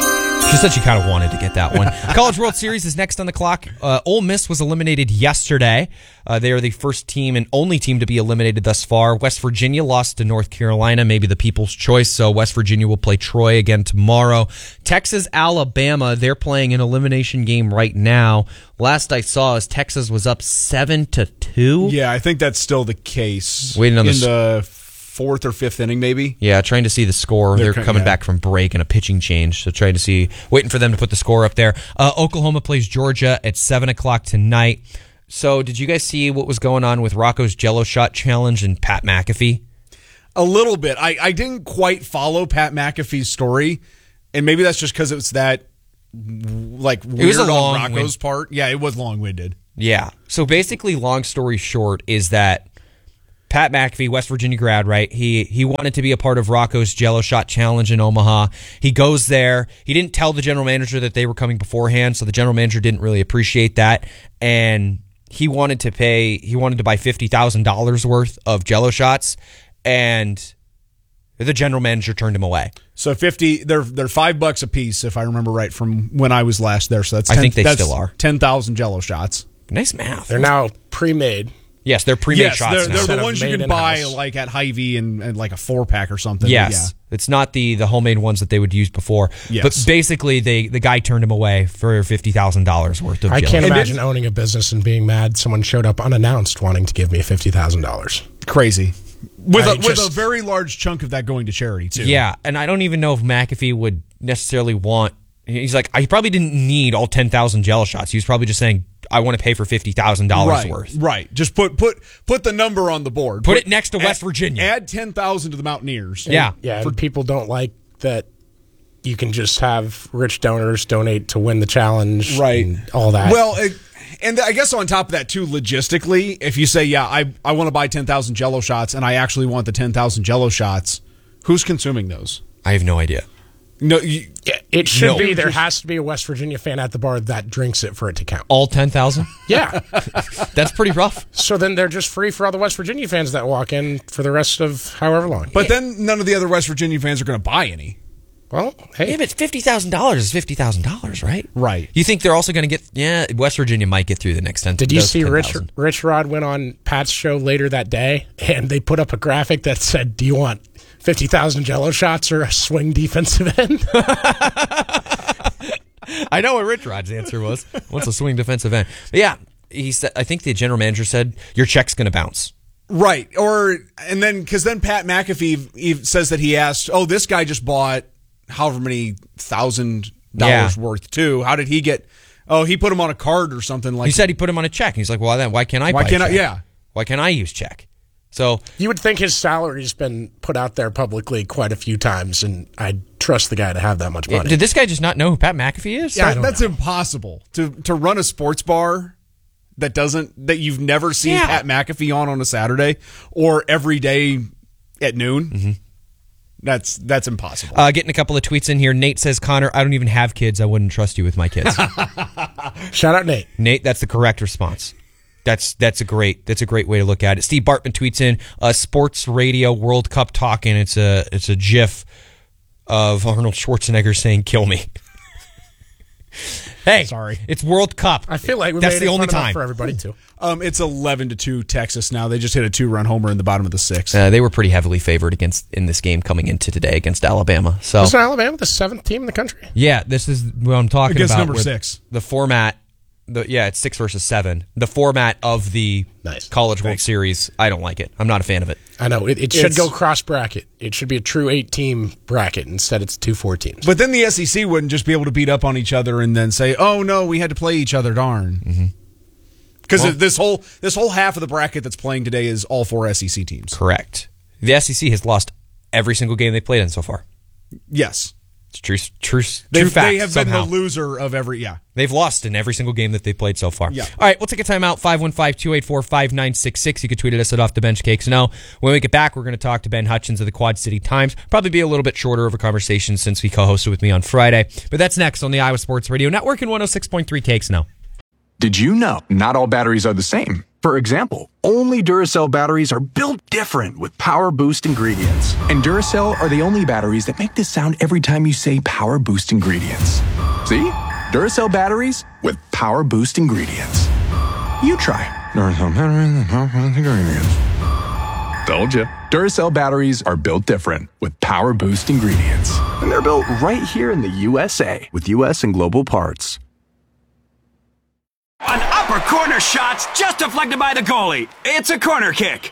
She said she kind of wanted to get that one. College World Series is next on the clock. Uh, Ole Miss was eliminated yesterday. Uh, they are the first team and only team to be eliminated thus far. West Virginia lost to North Carolina, maybe the people's choice, so West Virginia will play Troy again tomorrow. Texas, Alabama, they're playing an elimination game right now. Last I saw is Texas was up seven to two. Yeah, I think that's still the case. Waiting on the in the fourth or fifth inning, maybe. Yeah, trying to see the score. They're, They're coming yeah. back from break and a pitching change, so trying to see, waiting for them to put the score up there. Uh, Oklahoma plays Georgia at seven o'clock tonight. So, did you guys see what was going on with Rocco's Jello Shot Challenge and Pat McAfee? A little bit. I, I didn't quite follow Pat McAfee's story, and maybe that's just because it was that like weird it was a on long Rocco's wind- part. Yeah, it was long-winded. Yeah. So basically, long story short, is that Pat McAfee, West Virginia grad, right? He he wanted to be a part of Rocco's Jello Shot Challenge in Omaha. He goes there. He didn't tell the general manager that they were coming beforehand, so the general manager didn't really appreciate that. And he wanted to pay. He wanted to buy fifty thousand dollars worth of Jello shots, and the general manager turned him away. So fifty, they're they're five bucks a piece, if I remember right from when I was last there. So that's ten, I think they that's still are ten thousand Jello shots. Nice math. They're now pre-made. Yes, they're pre-made yes, shots. They're, now. they're the ones you can buy in-house. like at Hy-Vee and, and like a four pack or something. Yes, Yeah. it's not the the homemade ones that they would use before. Yes. But basically, they the guy turned him away for fifty thousand dollars worth of. I Jello. can't imagine owning a business and being mad someone showed up unannounced wanting to give me fifty thousand dollars. Crazy. With I a, with just- a very large chunk of that going to charity too. Yeah, and I don't even know if McAfee would necessarily want. He's like, I probably didn't need all ten thousand Jello shots. He was probably just saying, I want to pay for fifty thousand dollars right, worth. Right. Just put put put the number on the board. Put it next to West add, Virginia. Add ten thousand to the Mountaineers. Yeah. Yeah, and people don't like that you can just have rich donors donate to win the challenge. Right. And all that. Well, it, and I guess on top of that too, logistically, if you say, yeah, I I want to buy ten thousand Jello shots, and I actually want the ten thousand Jello shots, who's consuming those? I have no idea. No, you, Yeah, it should No. be. There has to be a West Virginia fan at the bar that drinks it for it to count. All ten thousand? Yeah. That's pretty rough. So then they're just free for all the West Virginia fans that walk in for the rest of however long. But then none of the other West Virginia fans are going to buy any. Well, hey. Yeah, but fifty thousand dollars is fifty thousand dollars, right? Right. You think they're also going to get, yeah, West Virginia might get through the next ten. Did you those see Rich, ten thousand. Rich Rod went on Pat's show later that day, and they put up a graphic that said, do you want fifty thousand Jello shots or a swing defensive end? I know what Rich Rod's answer was. What's a swing defensive end? But yeah, he said. I think the general manager said your check's going to bounce. Right. Or and then because then Pat McAfee he says that he asked, oh, this guy just bought however many thousand dollars Yeah. worth too. How did he get? Oh, he put him on a card or something like. He said he put him on a check. He's like, well, then why can't I? Why buy a can't I- check? yeah. Why can't I use check? So You would think his salary's been put out there publicly quite a few times, and I'd trust the guy to have that much money. did this guy just not know who Pat McAfee is? Yeah, that's impossible to to run a sports bar that doesn't that you've never seen Yeah. Pat McAfee on on a Saturday or every day at noon. Mm-hmm. That's that's impossible. Uh, getting a couple of tweets in here. Nate says, Connor, I don't even have kids. I wouldn't trust you with my kids. Shout out Nate. Nate, that's the correct response. That's that's a great that's a great way to look at it. Steve Bartman tweets in uh, sports radio World Cup talking. It's a it's a GIF of Arnold Schwarzenegger saying "kill me." Hey, sorry, it's World Cup. I feel like we that's made the it only fun enough time for everybody too. Um, it's eleven to two Texas now. They just hit a two run homer in the bottom of the sixth. Uh, they were pretty heavily favored against in this game coming into today against Alabama. So Isn't Alabama the seventh team in the country? yeah, this is what I'm talking Against about. number where six. The format. The, yeah, it's six versus seven. The format of the Nice. College World Thanks. Series, I don't like it. I'm not a fan of it. I know. It, it should It's- go cross bracket. It should be a true eight team bracket. Instead, it's two four teams. But then the S E C wouldn't just be able to beat up on each other and then say, "Oh no, we had to play each other." Darn. Because Well- this whole this whole half of the bracket that's playing today is all four S E C teams. Correct. The S E C has lost every single game they played in so far. Yes, It's true, true, They've, true fact. they have somehow. been the loser of every. Yeah, They've lost in every single game that they've played so far. Yeah. All right, we'll take a timeout. five one five, two eight four, five nine six six. You can tweet at us at Off the Bench Cakes. Now, when we get back, we're going to talk to Ben Hutchins of the Quad City Times. Probably be a little bit shorter of a conversation since he co-hosted with me on Friday. But that's next on the Iowa Sports Radio Network and one oh six point three Cakes now. Did you know not all batteries are the same? For example, only Duracell batteries are built different with Power Boost ingredients. And Duracell are the only batteries that make this sound every time you say Power Boost ingredients. See? Duracell batteries with Power Boost ingredients. You try. Duracell batteries with Power Boost ingredients. Told you. Duracell batteries are built different with Power Boost ingredients. And they're built right here in the U S A with U S and global parts. An upper corner shot's just deflected by the goalie. It's a corner kick.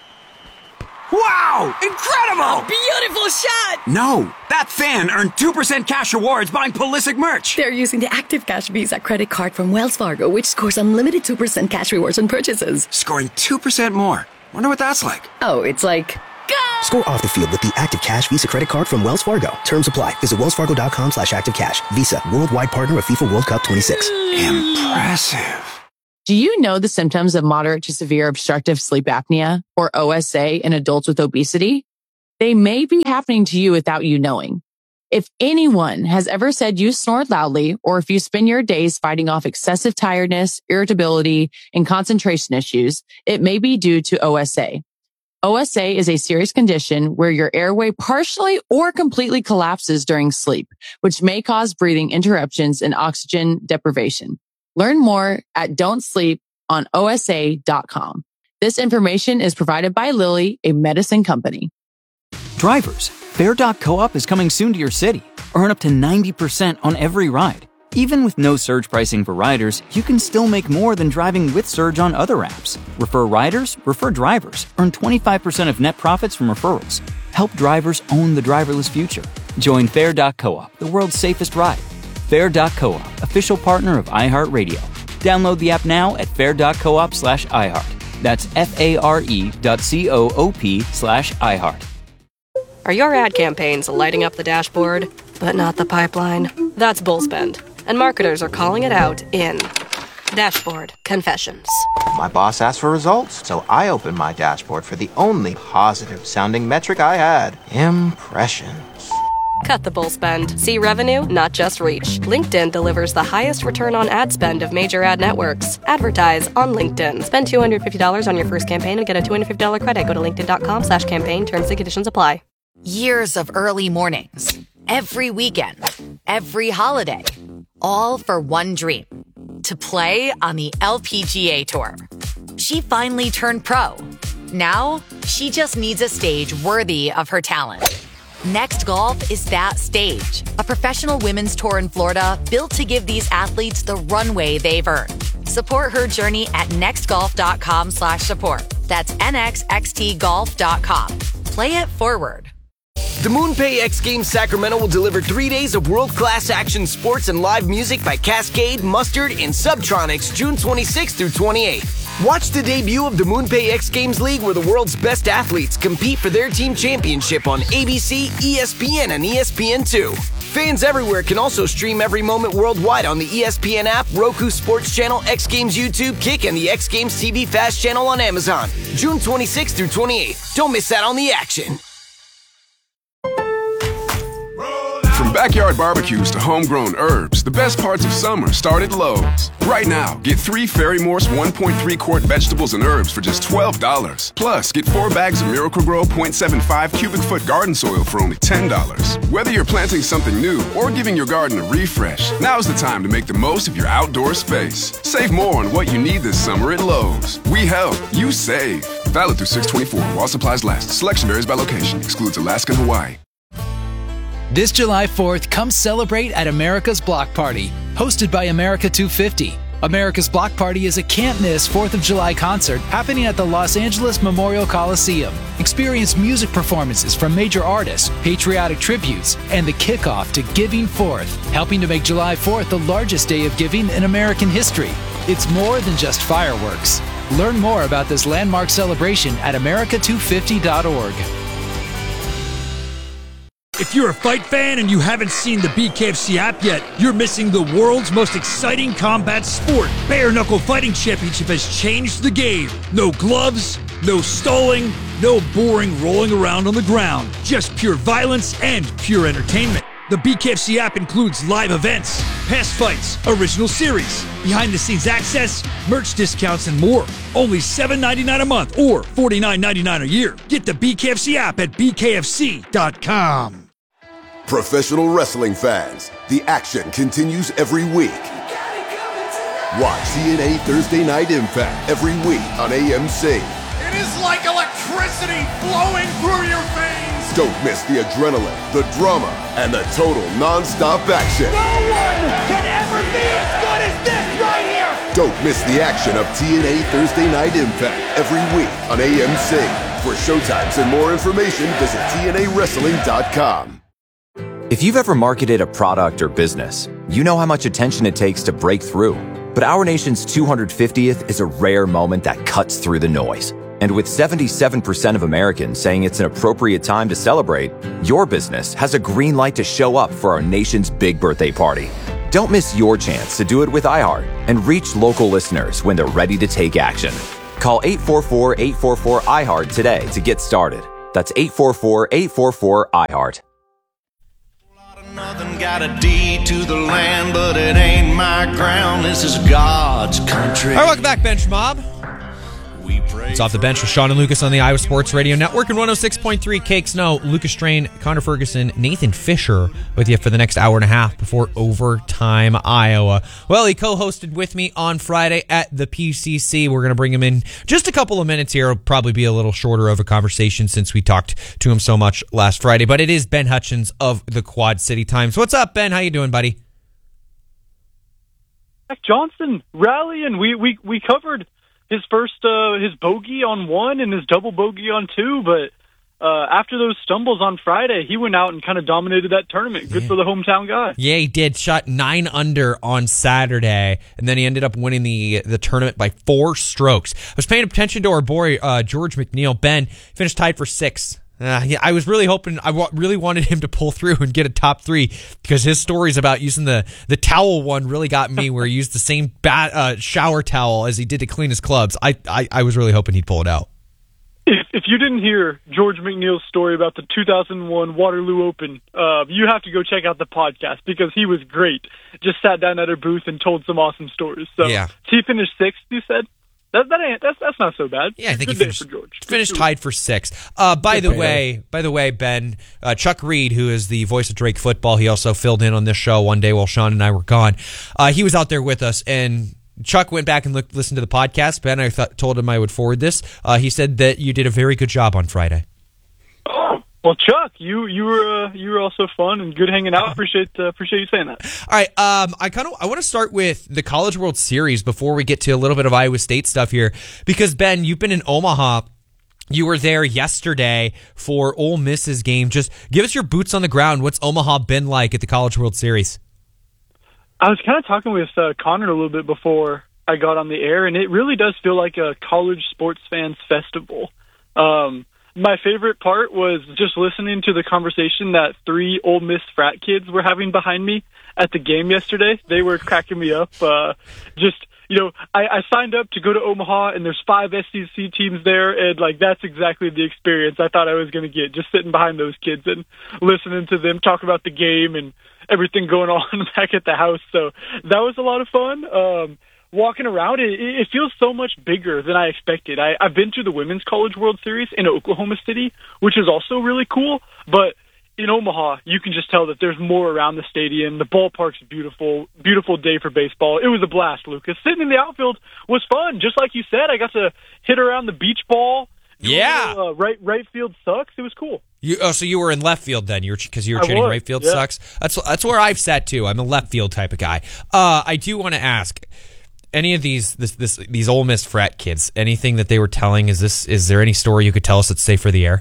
Wow! Incredible! A beautiful shot! No, that fan earned two percent cash rewards buying Pulisic merch. They're using the Active Cash Visa credit card from Wells Fargo, which scores unlimited two percent cash rewards on purchases. Scoring two percent more. Wonder what that's like. Oh, it's like... Score off the field with the Active Cash Visa credit card from Wells Fargo. Terms apply. Visit wellsfargo.com slash active cash. Visa, worldwide partner of FIFA World Cup twenty-six. Impressive. Do you know the symptoms of moderate to severe obstructive sleep apnea, or O S A, in adults with obesity? They may be happening to you without you knowing. If anyone has ever said you snored loudly, or if you spend your days fighting off excessive tiredness, irritability, and concentration issues, it may be due to O S A. O S A is a serious condition where your airway partially or completely collapses during sleep, which may cause breathing interruptions and oxygen deprivation. Learn more at don't sleep on O S A dot com. This information is provided by Lilly, a medicine company. Drivers, Fair dot Co-op is coming soon to your city. Earn up to ninety percent on every ride. Even with no surge pricing for riders, you can still make more than driving with Surge on other apps. Refer riders, refer drivers. Earn twenty-five percent of net profits from referrals. Help drivers own the driverless future. Join Fair dot Co-op, the world's safest ride. Fair dot Co-op, official partner of iHeartRadio. Download the app now at fair dot coop slash iHeart. That's F-A-R-E dot C-O-O-P slash iHeart. Are your ad campaigns lighting up the dashboard, but not the pipeline? That's Bullspend. And marketers are calling it out in Dashboard Confessions. My boss asked for results, so I opened my dashboard for the only positive-sounding metric I had. Impressions. Cut the bull spend. See revenue, not just reach. LinkedIn delivers the highest return on ad spend of major ad networks. Advertise on LinkedIn. Spend two hundred fifty dollars on your first campaign and get a two hundred fifty dollars credit. Go to linkedin.com slash campaign. Terms and conditions apply. Years of early mornings, every weekend, every holiday, all for one dream, to play on the L P G A Tour. She finally turned pro. Now, she just needs a stage worthy of her talent. Next Golf is that stage, a professional women's tour in Florida built to give these athletes the runway they've earned. Support her journey at nextgolf.com slash support. That's nxxtgolf dot com. Play it forward. The MoonPay X Games Sacramento will deliver three days of world-class action sports and live music by Cascade, Mustard, and Subtronics June twenty-sixth through twenty-eighth. Watch the debut of the MoonPay X Games League, where the world's best athletes compete for their team championship on A B C, E S P N, and E S P N two. Fans everywhere can also stream every moment worldwide on the E S P N app, Roku Sports Channel, X Games YouTube, Kick, and the X Games T V Fast channel on Amazon. June twenty-sixth through twenty-eighth. Don't miss out on the action. From backyard barbecues to homegrown herbs, the best parts of summer start at Lowe's. Right now, get three Fairy Morse one point three quart vegetables and herbs for just twelve dollars. Plus, get four bags of Miracle-Gro point seven five cubic foot garden soil for only ten dollars. Whether you're planting something new or giving your garden a refresh, now's the time to make the most of your outdoor space. Save more on what you need this summer at Lowe's. We help, you save. Valid through six twenty-four while supplies last. Selection varies by location. Excludes Alaska and Hawaii. This July fourth, come celebrate at America's Block Party, hosted by America two fifty. America's Block Party is a can't-miss fourth of July concert happening at the Los Angeles Memorial Coliseum. Experience music performances from major artists, patriotic tributes, and the kickoff to Giving Fourth, helping to make July fourth the largest day of giving in American history. It's more than just fireworks. Learn more about this landmark celebration at america two fifty dot org. If you're a fight fan and you haven't seen the B K F C app yet, you're missing the world's most exciting combat sport. Bare Knuckle Fighting Championship has changed the game. No gloves, no stalling, no boring rolling around on the ground. Just pure violence and pure entertainment. The B K F C app includes live events, past fights, original series, behind-the-scenes access, merch discounts, and more. Only seven dollars and ninety-nine cents a month or forty-nine dollars and ninety-nine cents a year. Get the B K F C app at B K F C dot com. Professional wrestling fans, the action continues every week. Watch T N A Thursday Night Impact every week on A M C. It is like electricity flowing through your veins. Don't miss the adrenaline, the drama, and the total non-stop action. No one can ever be as good as this right here. Don't miss the action of T N A Thursday Night Impact every week on A M C. For showtimes and more information, visit T N A wrestling dot com. If you've ever marketed a product or business, you know how much attention it takes to break through. But our nation's two hundred fiftieth is a rare moment that cuts through the noise. And with seventy-seven percent of Americans saying it's an appropriate time to celebrate, your business has a green light to show up for our nation's big birthday party. Don't miss your chance to do it with iHeart and reach local listeners when they're ready to take action. Call eight four four, eight four four, I heart today to get started. That's eight four four, eight four four, I heart. Nothing got a deed to the land, but it ain't my ground. This is God's country. All right, welcome back, Bench Mob. It's Off the Bench with Sean and Lucas on the Iowa Sports Radio Network and one oh six point three K X N O. Lucas Strain, Connor Ferguson, Nathan Fisher with you for the next hour and a half before Overtime Iowa. Well, he co-hosted with me on Friday at the P C C. We're going to bring him in just a couple of minutes here. It'll probably be a little shorter of a conversation since we talked to him so much last Friday. But it is Ben Hutchins of the Quad City Times. What's up, Ben? How you doing, buddy? Zach Johnson rallying. We we we covered his first uh, his bogey on one and his double bogey on two, but uh, after those stumbles on Friday, he went out and kind of dominated that tournament. Good yeah. for the hometown guy. Yeah, he did. Shot nine under on Saturday, and then he ended up winning the the tournament by four strokes. I was paying attention to our boy uh, George McNeil. Ben finished tied for sixth. Uh, yeah, I was really hoping, I w- really wanted him to pull through and get a top three because his stories about using the, the towel one really got me, where he used the same bat, uh, shower towel as he did to clean his clubs. I, I, I was really hoping he'd pull it out. If, if you didn't hear George McNeil's story about the two thousand one Waterloo Open, uh, you have to go check out the podcast because he was great. Just sat down at a booth and told some awesome stories. So yeah. He finished sixth, you said? That, that ain't, that's that's not so bad. Yeah, I think Good he finished, for George. finished tied for sixth. Uh, by the way, by the way, Ben, uh, Chuck Reed, who is the voice of Drake football, he also filled in on this show one day while Sean and I were gone. Uh, he was out there with us, and Chuck went back and looked, listened to the podcast. Ben, I thought, told him I would forward this. Uh, he said that you did a very good job on Friday. Oh, well, Chuck, you you were uh, you were also fun and good hanging out. Appreciate uh, appreciate you saying that. All right, um, I kind of I want to start with the College World Series before we get to a little bit of Iowa State stuff here, because Ben, you've been in Omaha. You were there yesterday for Ole Miss's game. Just give us your boots on the ground. What's Omaha been like at the College World Series? I was kind of talking with uh, Connor a little bit before I got on the air, and it really does feel like a college sports fans festival. Um, My favorite part was just listening to the conversation that three Ole Miss frat kids were having behind me at the game yesterday. They were cracking me up. Uh, just, you know, I, I signed up to go to Omaha, and there's five S E C teams there, and, like, that's exactly the experience I thought I was going to get, just sitting behind those kids and listening to them talk about the game and everything going on back at the house. So that was a lot of fun. Um, Walking around, it, it feels so much bigger than I expected. I, I've been to the Women's College World Series in Oklahoma City, which is also really cool. But in Omaha, you can just tell that there's more around the stadium. The ballpark's beautiful, beautiful day for baseball. It was a blast, Lucas. Sitting in the outfield was fun. Just like you said, I got to hit around the beach ball. Yeah. Little, uh, right, right field sucks. It was cool. You, oh, so you were in left field then? You were because you were chanting right field yeah. sucks. That's that's where I've sat too. I'm a left field type of guy. Uh, I do want to ask. Any of these this, this these Ole Miss frat kids, anything that they were telling, is this is there any story you could tell us that's safe for the air?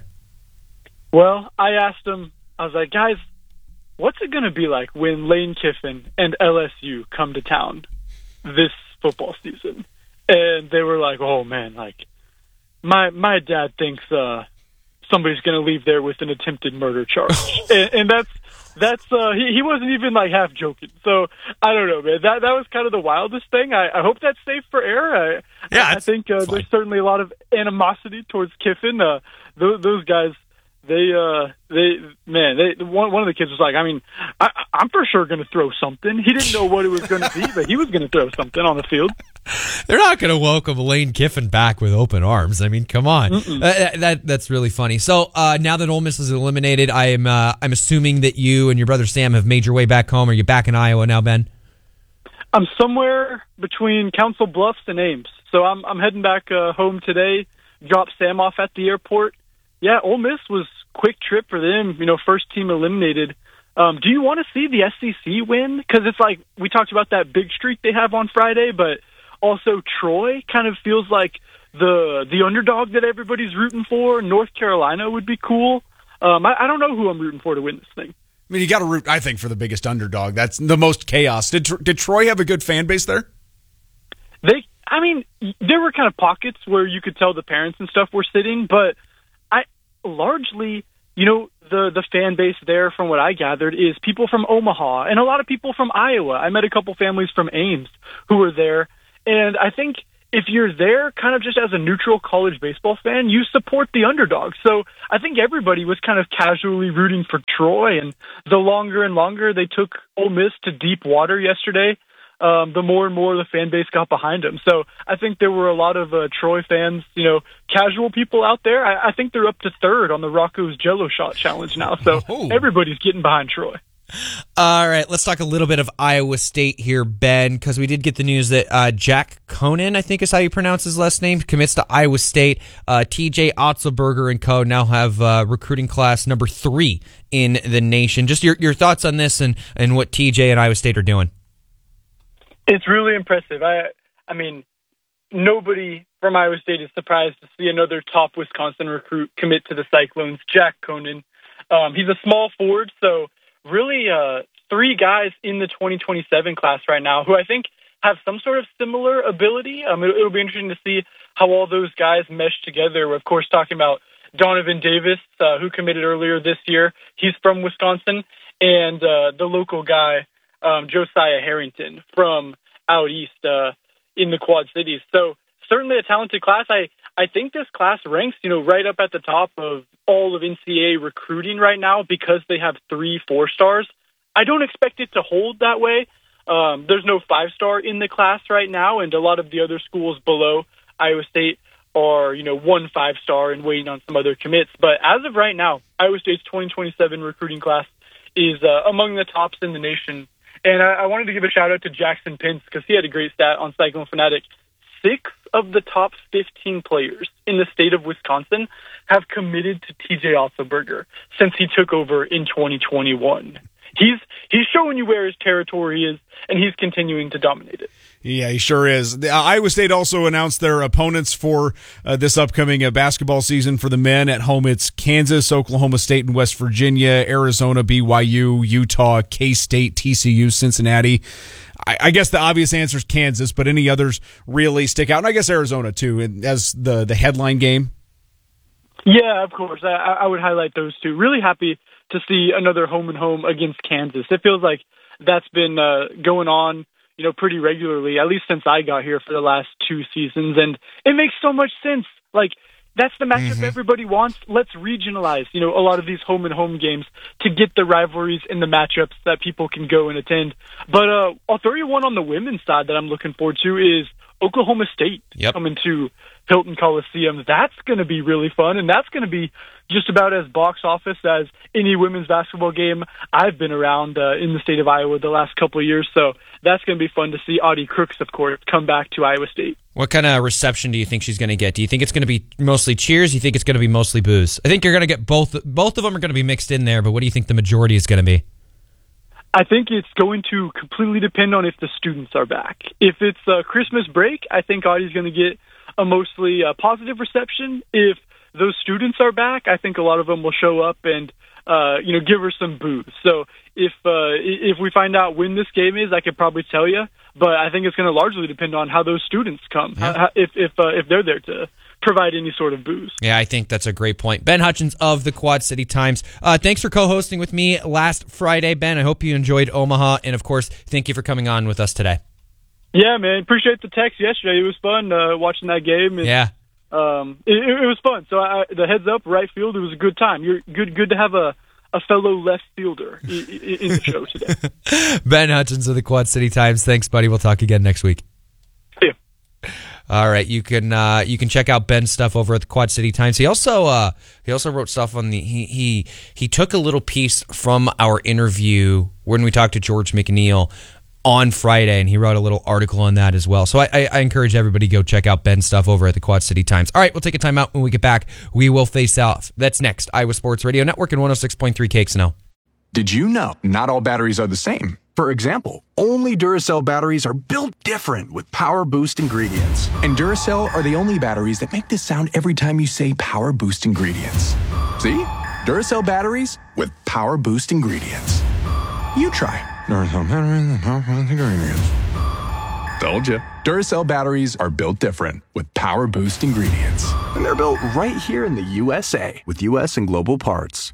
Well, I asked them, I was like, guys, what's it going to be like when Lane Kiffin and L S U come to town this football season? And they were like, oh, man, like, my my dad thinks uh, somebody's going to leave there with an attempted murder charge. and, and that's That's uh, he, he wasn't even like half joking. So I don't know, man. That that was kind of the wildest thing. I, I hope that's safe for air. I, yeah, I think uh, there's certainly a lot of animosity towards Kiffin. Uh, those, those guys, They, uh, they, man, they, one, one of the kids was like, I mean, I, I'm for sure going to throw something. He didn't know what it was going to be, but he was going to throw something on the field. They're not going to welcome Lane Kiffin back with open arms. I mean, come on. Uh, that that's really funny. So uh, now that Ole Miss is eliminated, I am uh, I'm assuming that you and your brother Sam have made your way back home. Are you back in Iowa now, Ben? I'm somewhere between Council Bluffs and Ames, so I'm I'm heading back uh, home today. Drop Sam off at the airport. Yeah, Ole Miss was quick trip for them. You know, first team eliminated. Um, do you want to see the S E C win? Because it's like we talked about that big streak they have on Friday, but also Troy kind of feels like the the underdog that everybody's rooting for. North Carolina would be cool. Um, I, I don't know who I'm rooting for to win this thing. I mean, you got to root, I think, for the biggest underdog. That's the most chaos. Did did Troy have a good fan base there? They, I mean, there were kind of pockets where you could tell the parents and stuff were sitting, but I largely, you know, the the fan base there, from what I gathered, is people from Omaha and a lot of people from Iowa. I met a couple families from Ames who were there, and I think if you're there kind of just as a neutral college baseball fan, you support the underdog. So I think everybody was kind of casually rooting for Troy, and the longer and longer they took Ole Miss to deep water yesterday, um, the more and more the fan base got behind them. So I think there were a lot of uh, Troy fans, you know, casual people out there. I, I think they're up to third on the Rocco's Jello Shot Challenge now. So oh. everybody's getting behind Troy. All right, let's talk a little bit of Iowa State here, Ben, because we did get the news that uh, Jack Conan, I think is how you pronounce his last name, commits to Iowa State. Uh, T J Otzelberger and co. now have uh, recruiting class number three in the nation. Just your your thoughts on this and, and what T J and Iowa State are doing. It's really impressive. I I mean, nobody from Iowa State is surprised to see another top Wisconsin recruit commit to the Cyclones, Jack Conan. Um, he's a small forward, so really uh, three guys in the twenty twenty-seven class right now who I think have some sort of similar ability. Um, it, it'll be interesting to see how all those guys mesh together. We're, of course, talking about Donovan Davis, uh, who committed earlier this year. He's from Wisconsin. And uh, the local guy, um, Josiah Harrington, from out east uh, in the Quad Cities. So certainly a talented class. I, I think this class ranks, you know, right up at the top of all of N C A A recruiting right now because they have three four stars. I don't expect it to hold that way. Um, there's no five star in the class right now, and a lot of the other schools below Iowa State are, you know, one five star and waiting on some other commits. But as of right now, Iowa State's twenty twenty-seven recruiting class is uh, among the tops in the nation. And I, I wanted to give a shout out to Jackson Pence because he had a great stat on Cyclone Fanatic. Six of the top fifteen players in the state of Wisconsin have committed to T J Otzelberger since he took over in twenty twenty-one. He's he's showing you where his territory is, and he's continuing to dominate it. Yeah, he sure is. The, uh, Iowa State also announced their opponents for uh, this upcoming uh, basketball season for the men. At home, it's Kansas, Oklahoma State, and West Virginia, Arizona, B Y U, Utah, K-State, T C U, Cincinnati. I, I guess the obvious answer is Kansas, but any others really stick out? And I guess Arizona, too, as the, the headline game. Yeah, of course. I, I would highlight those two. Really happy to see another home and home against Kansas. It feels like that's been uh, going on, you know, pretty regularly, at least since I got here for the last two seasons. And it makes so much sense. Like, that's the matchup mm-hmm. everybody wants. Let's regionalize, you know, a lot of these home and home games to get the rivalries and the matchups that people can go and attend. But uh, I'll throw you one on the women's side that I'm looking forward to is Oklahoma State yep. coming to Hilton Coliseum. That's going to be really fun, and that's going to be just about as box office as any women's basketball game I've been around uh, in the state of Iowa the last couple of years. So that's going to be fun to see Audie Crooks, of course, come back to Iowa State. What kind of reception do you think she's going to get? Do you think it's going to be mostly cheers? Do you think it's going to be mostly boos? I think you're going to get both. Both of them are going to be mixed in there, but what do you think the majority is going to be? I think it's going to completely depend on if the students are back. If it's uh, Christmas break, I think Audie's going to get a mostly uh, positive reception. If those students are back, I think a lot of them will show up and uh, you know, give her some boos. So if uh, if we find out when this game is, I could probably tell you. But I think it's going to largely depend on how those students come, yeah. how, if if uh, if they're there to provide any sort of booze. Yeah, I think that's a great point. Ben Hutchins of the Quad City Times. Uh, thanks for co-hosting with me last Friday, Ben. I hope you enjoyed Omaha, and of course, thank you for coming on with us today. Yeah, man. Appreciate the text yesterday. It was fun uh, watching that game. And yeah. um, it, it was fun. So I, the heads up, right field, it was a good time. You're good, good to have a, a fellow left fielder in, in the show today. Ben Hutchins of the Quad City Times. Thanks, buddy. We'll talk again next week. See you. All right, you can uh, you can check out Ben's stuff over at the Quad City Times. He also uh, he also wrote stuff on the he he he took a little piece from our interview when we talked to George McNeil on Friday, and he wrote a little article on that as well. So I, I, I encourage everybody to go check out Ben's stuff over at the Quad City Times. All right, we'll take a time out. When we get back, we will face off. That's next. Iowa Sports Radio Network and one oh six point three K X N O. Did you know not all batteries are the same? For example, only Duracell batteries are built different with Power Boost ingredients. And Duracell are the only batteries that make this sound every time you say Power Boost ingredients. See? Duracell batteries with Power Boost ingredients. You try. Duracell batteries with Power Boost ingredients. Told you. Duracell batteries are built different with Power Boost ingredients. And they're built right here in the U S A with U S and global parts.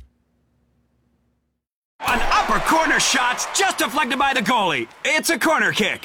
An upper corner shot's just deflected by the goalie. It's a corner kick.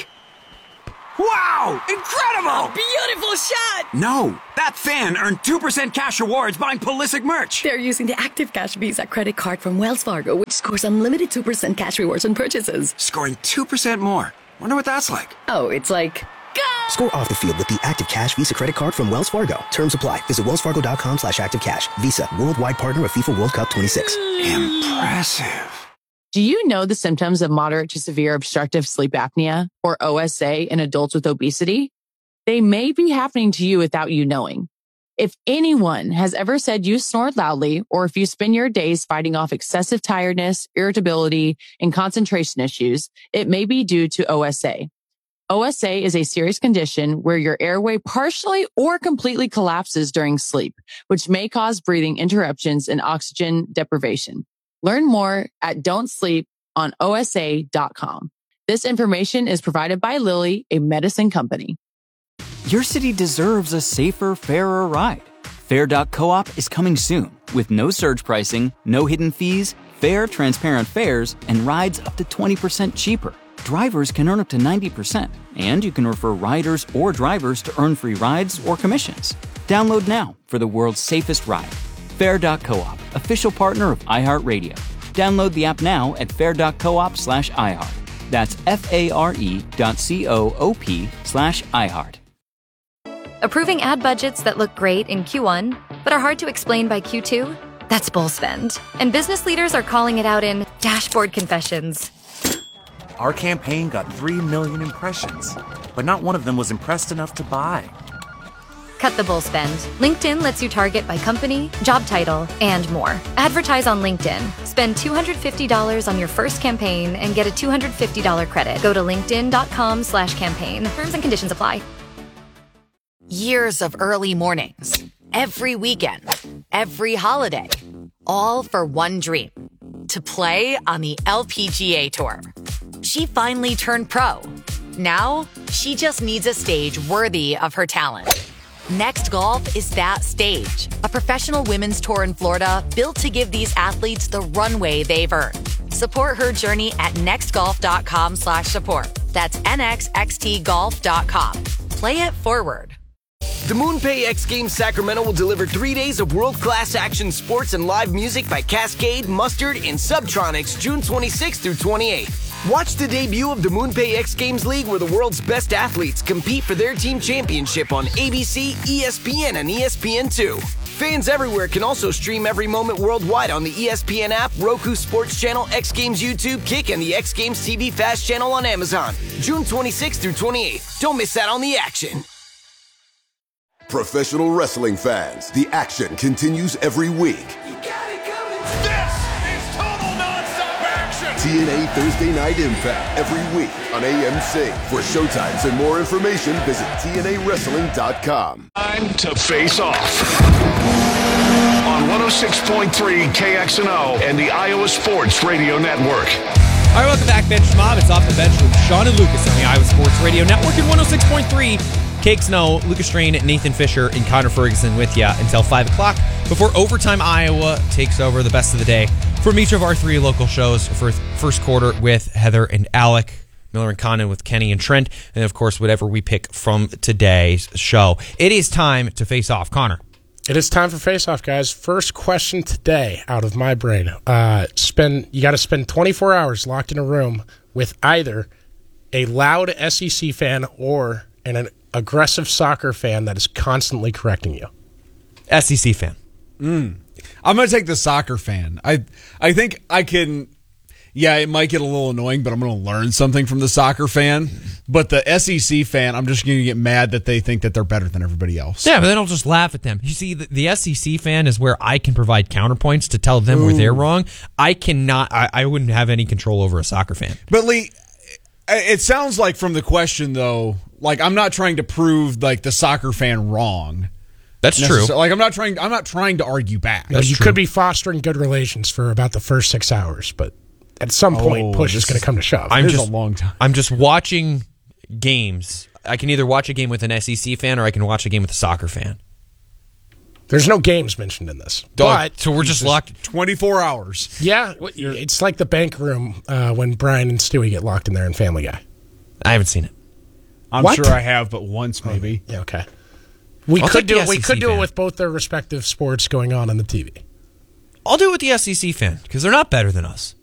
Wow! Incredible! Beautiful shot! No, that fan earned two percent cash rewards buying Pulisic merch. They're using the Active Cash Visa credit card from Wells Fargo, which scores unlimited two percent cash rewards on purchases. Scoring two percent more. Wonder what that's like. Oh, it's like... Go! Score off the field with the Active Cash Visa credit card from Wells Fargo. Terms apply. Visit wellsfargo.com slash activecash. Visa, worldwide partner of FIFA World Cup twenty-six. Impressive. Do you know the symptoms of moderate to severe obstructive sleep apnea, or O S A, in adults with obesity? They may be happening to you without you knowing. If anyone has ever said you snore loudly, or if you spend your days fighting off excessive tiredness, irritability, and concentration issues, it may be due to O S A. O S A is a serious condition where your airway partially or completely collapses during sleep, which may cause breathing interruptions and oxygen deprivation. Learn more at don't sleep on O S A dot com. This information is provided by Lilly, a medicine company. Your city deserves a safer, fairer ride. Fair dot coop is coming soon with no surge pricing, no hidden fees, fair, transparent fares, and rides up to twenty percent cheaper. Drivers can earn up to ninety percent, and you can refer riders or drivers to earn free rides or commissions. Download now for the world's safest ride. Fair dot coop, official partner of iHeartRadio. Download the app now at fair dot coop slash iHeart. That's F-A-R-E dot C-O-O-P slash iHeart. Approving ad budgets that look great in Q one, but are hard to explain by Q two? That's bull spend. And business leaders are calling it out in dashboard confessions. Our campaign got three million impressions, but not one of them was impressed enough to buy. Cut the bull spend. LinkedIn lets you target by company, job title, and more. Advertise on LinkedIn. Spend two hundred fifty dollars on your first campaign and get a two hundred fifty dollars credit. Go to linkedin.com slash campaign. Terms and conditions apply. Years of early mornings, every weekend, every holiday, all for one dream, to play on the L P G A Tour. She finally turned pro. Now, she just needs a stage worthy of her talent. Next Golf is that stage, a professional women's tour in Florida built to give these athletes the runway they've earned. Support her journey at nextgolf.com slash support. That's N X X T golf dot com. Play it forward. The MoonPay X Games Sacramento will deliver three days of world-class action sports and live music by Cascade, Mustard, and Subtronics June twenty-sixth through twenty-eighth. Watch the debut of the MoonPay X Games League, where the world's best athletes compete for their team championship on A B C, E S P N, and E S P N two. Fans everywhere can also stream every moment worldwide on the E S P N app, Roku Sports Channel, X Games YouTube, Kick, and the X Games T V Fast Channel on Amazon. June twenty-sixth through twenty-eighth. Don't miss out on the action. Professional wrestling fans, the action continues every week. This is total nonstop action! T N A Thursday Night Impact every week on A M C. For showtimes and more information, visit T N A wrestling dot com. Time to face off. On one oh six point three K X N O and the Iowa Sports Radio Network. All right, welcome back, Bench Mob. It's Off the Bench with Sean and Lucas on the Iowa Sports Radio Network and one oh six point three K X N O. Lucas Strain, Nathan Fisher, and Connor Ferguson with you until five o'clock before Overtime Iowa takes over the best of the day from each of our three local shows for first quarter with Heather and Alec. Miller and Condon with Kenny and Trent, and of course, whatever we pick from today's show. It is time to face off. Connor. It is time for face off, guys. First question today out of my brain. Uh, spend you got to spend twenty-four hours locked in a room with either a loud S E C fan or an, an aggressive soccer fan that is constantly correcting you. S E C fan. Mm. I'm going to take the soccer fan. I I think I can, yeah, it might get a little annoying, but I'm going to learn something from the soccer fan. But the S E C fan, I'm just going to get mad that they think that they're better than everybody else. Yeah, but then I'll just laugh at them. You see, the, the S E C fan is where I can provide counterpoints to tell them Ooh. where they're wrong. I cannot, I, I wouldn't have any control over a soccer fan. But Lee, it sounds like from the question, though, like I'm not trying to prove like the soccer fan wrong. That's true. Like I'm not trying. I'm not trying to argue back. No, you true. could be fostering good relations for about the first six hours, but at some point, oh, push is going to come to shove. I'm This just is a long time. I'm just watching games. I can either watch a game with an S E C fan or I can watch a game with a soccer fan. There's no games mentioned in this. Dog, But so we're just locked twenty-four hours. Yeah, it's like the bank room uh, when Brian and Stewie get locked in there in Family Guy. I haven't seen it. I'm What? sure I have, but once maybe. Yeah, okay. We I'll could take the do it. We S E C could do fan. it with both their respective sports going on on the T V. I'll do it with the S E C fan because they're not better than us.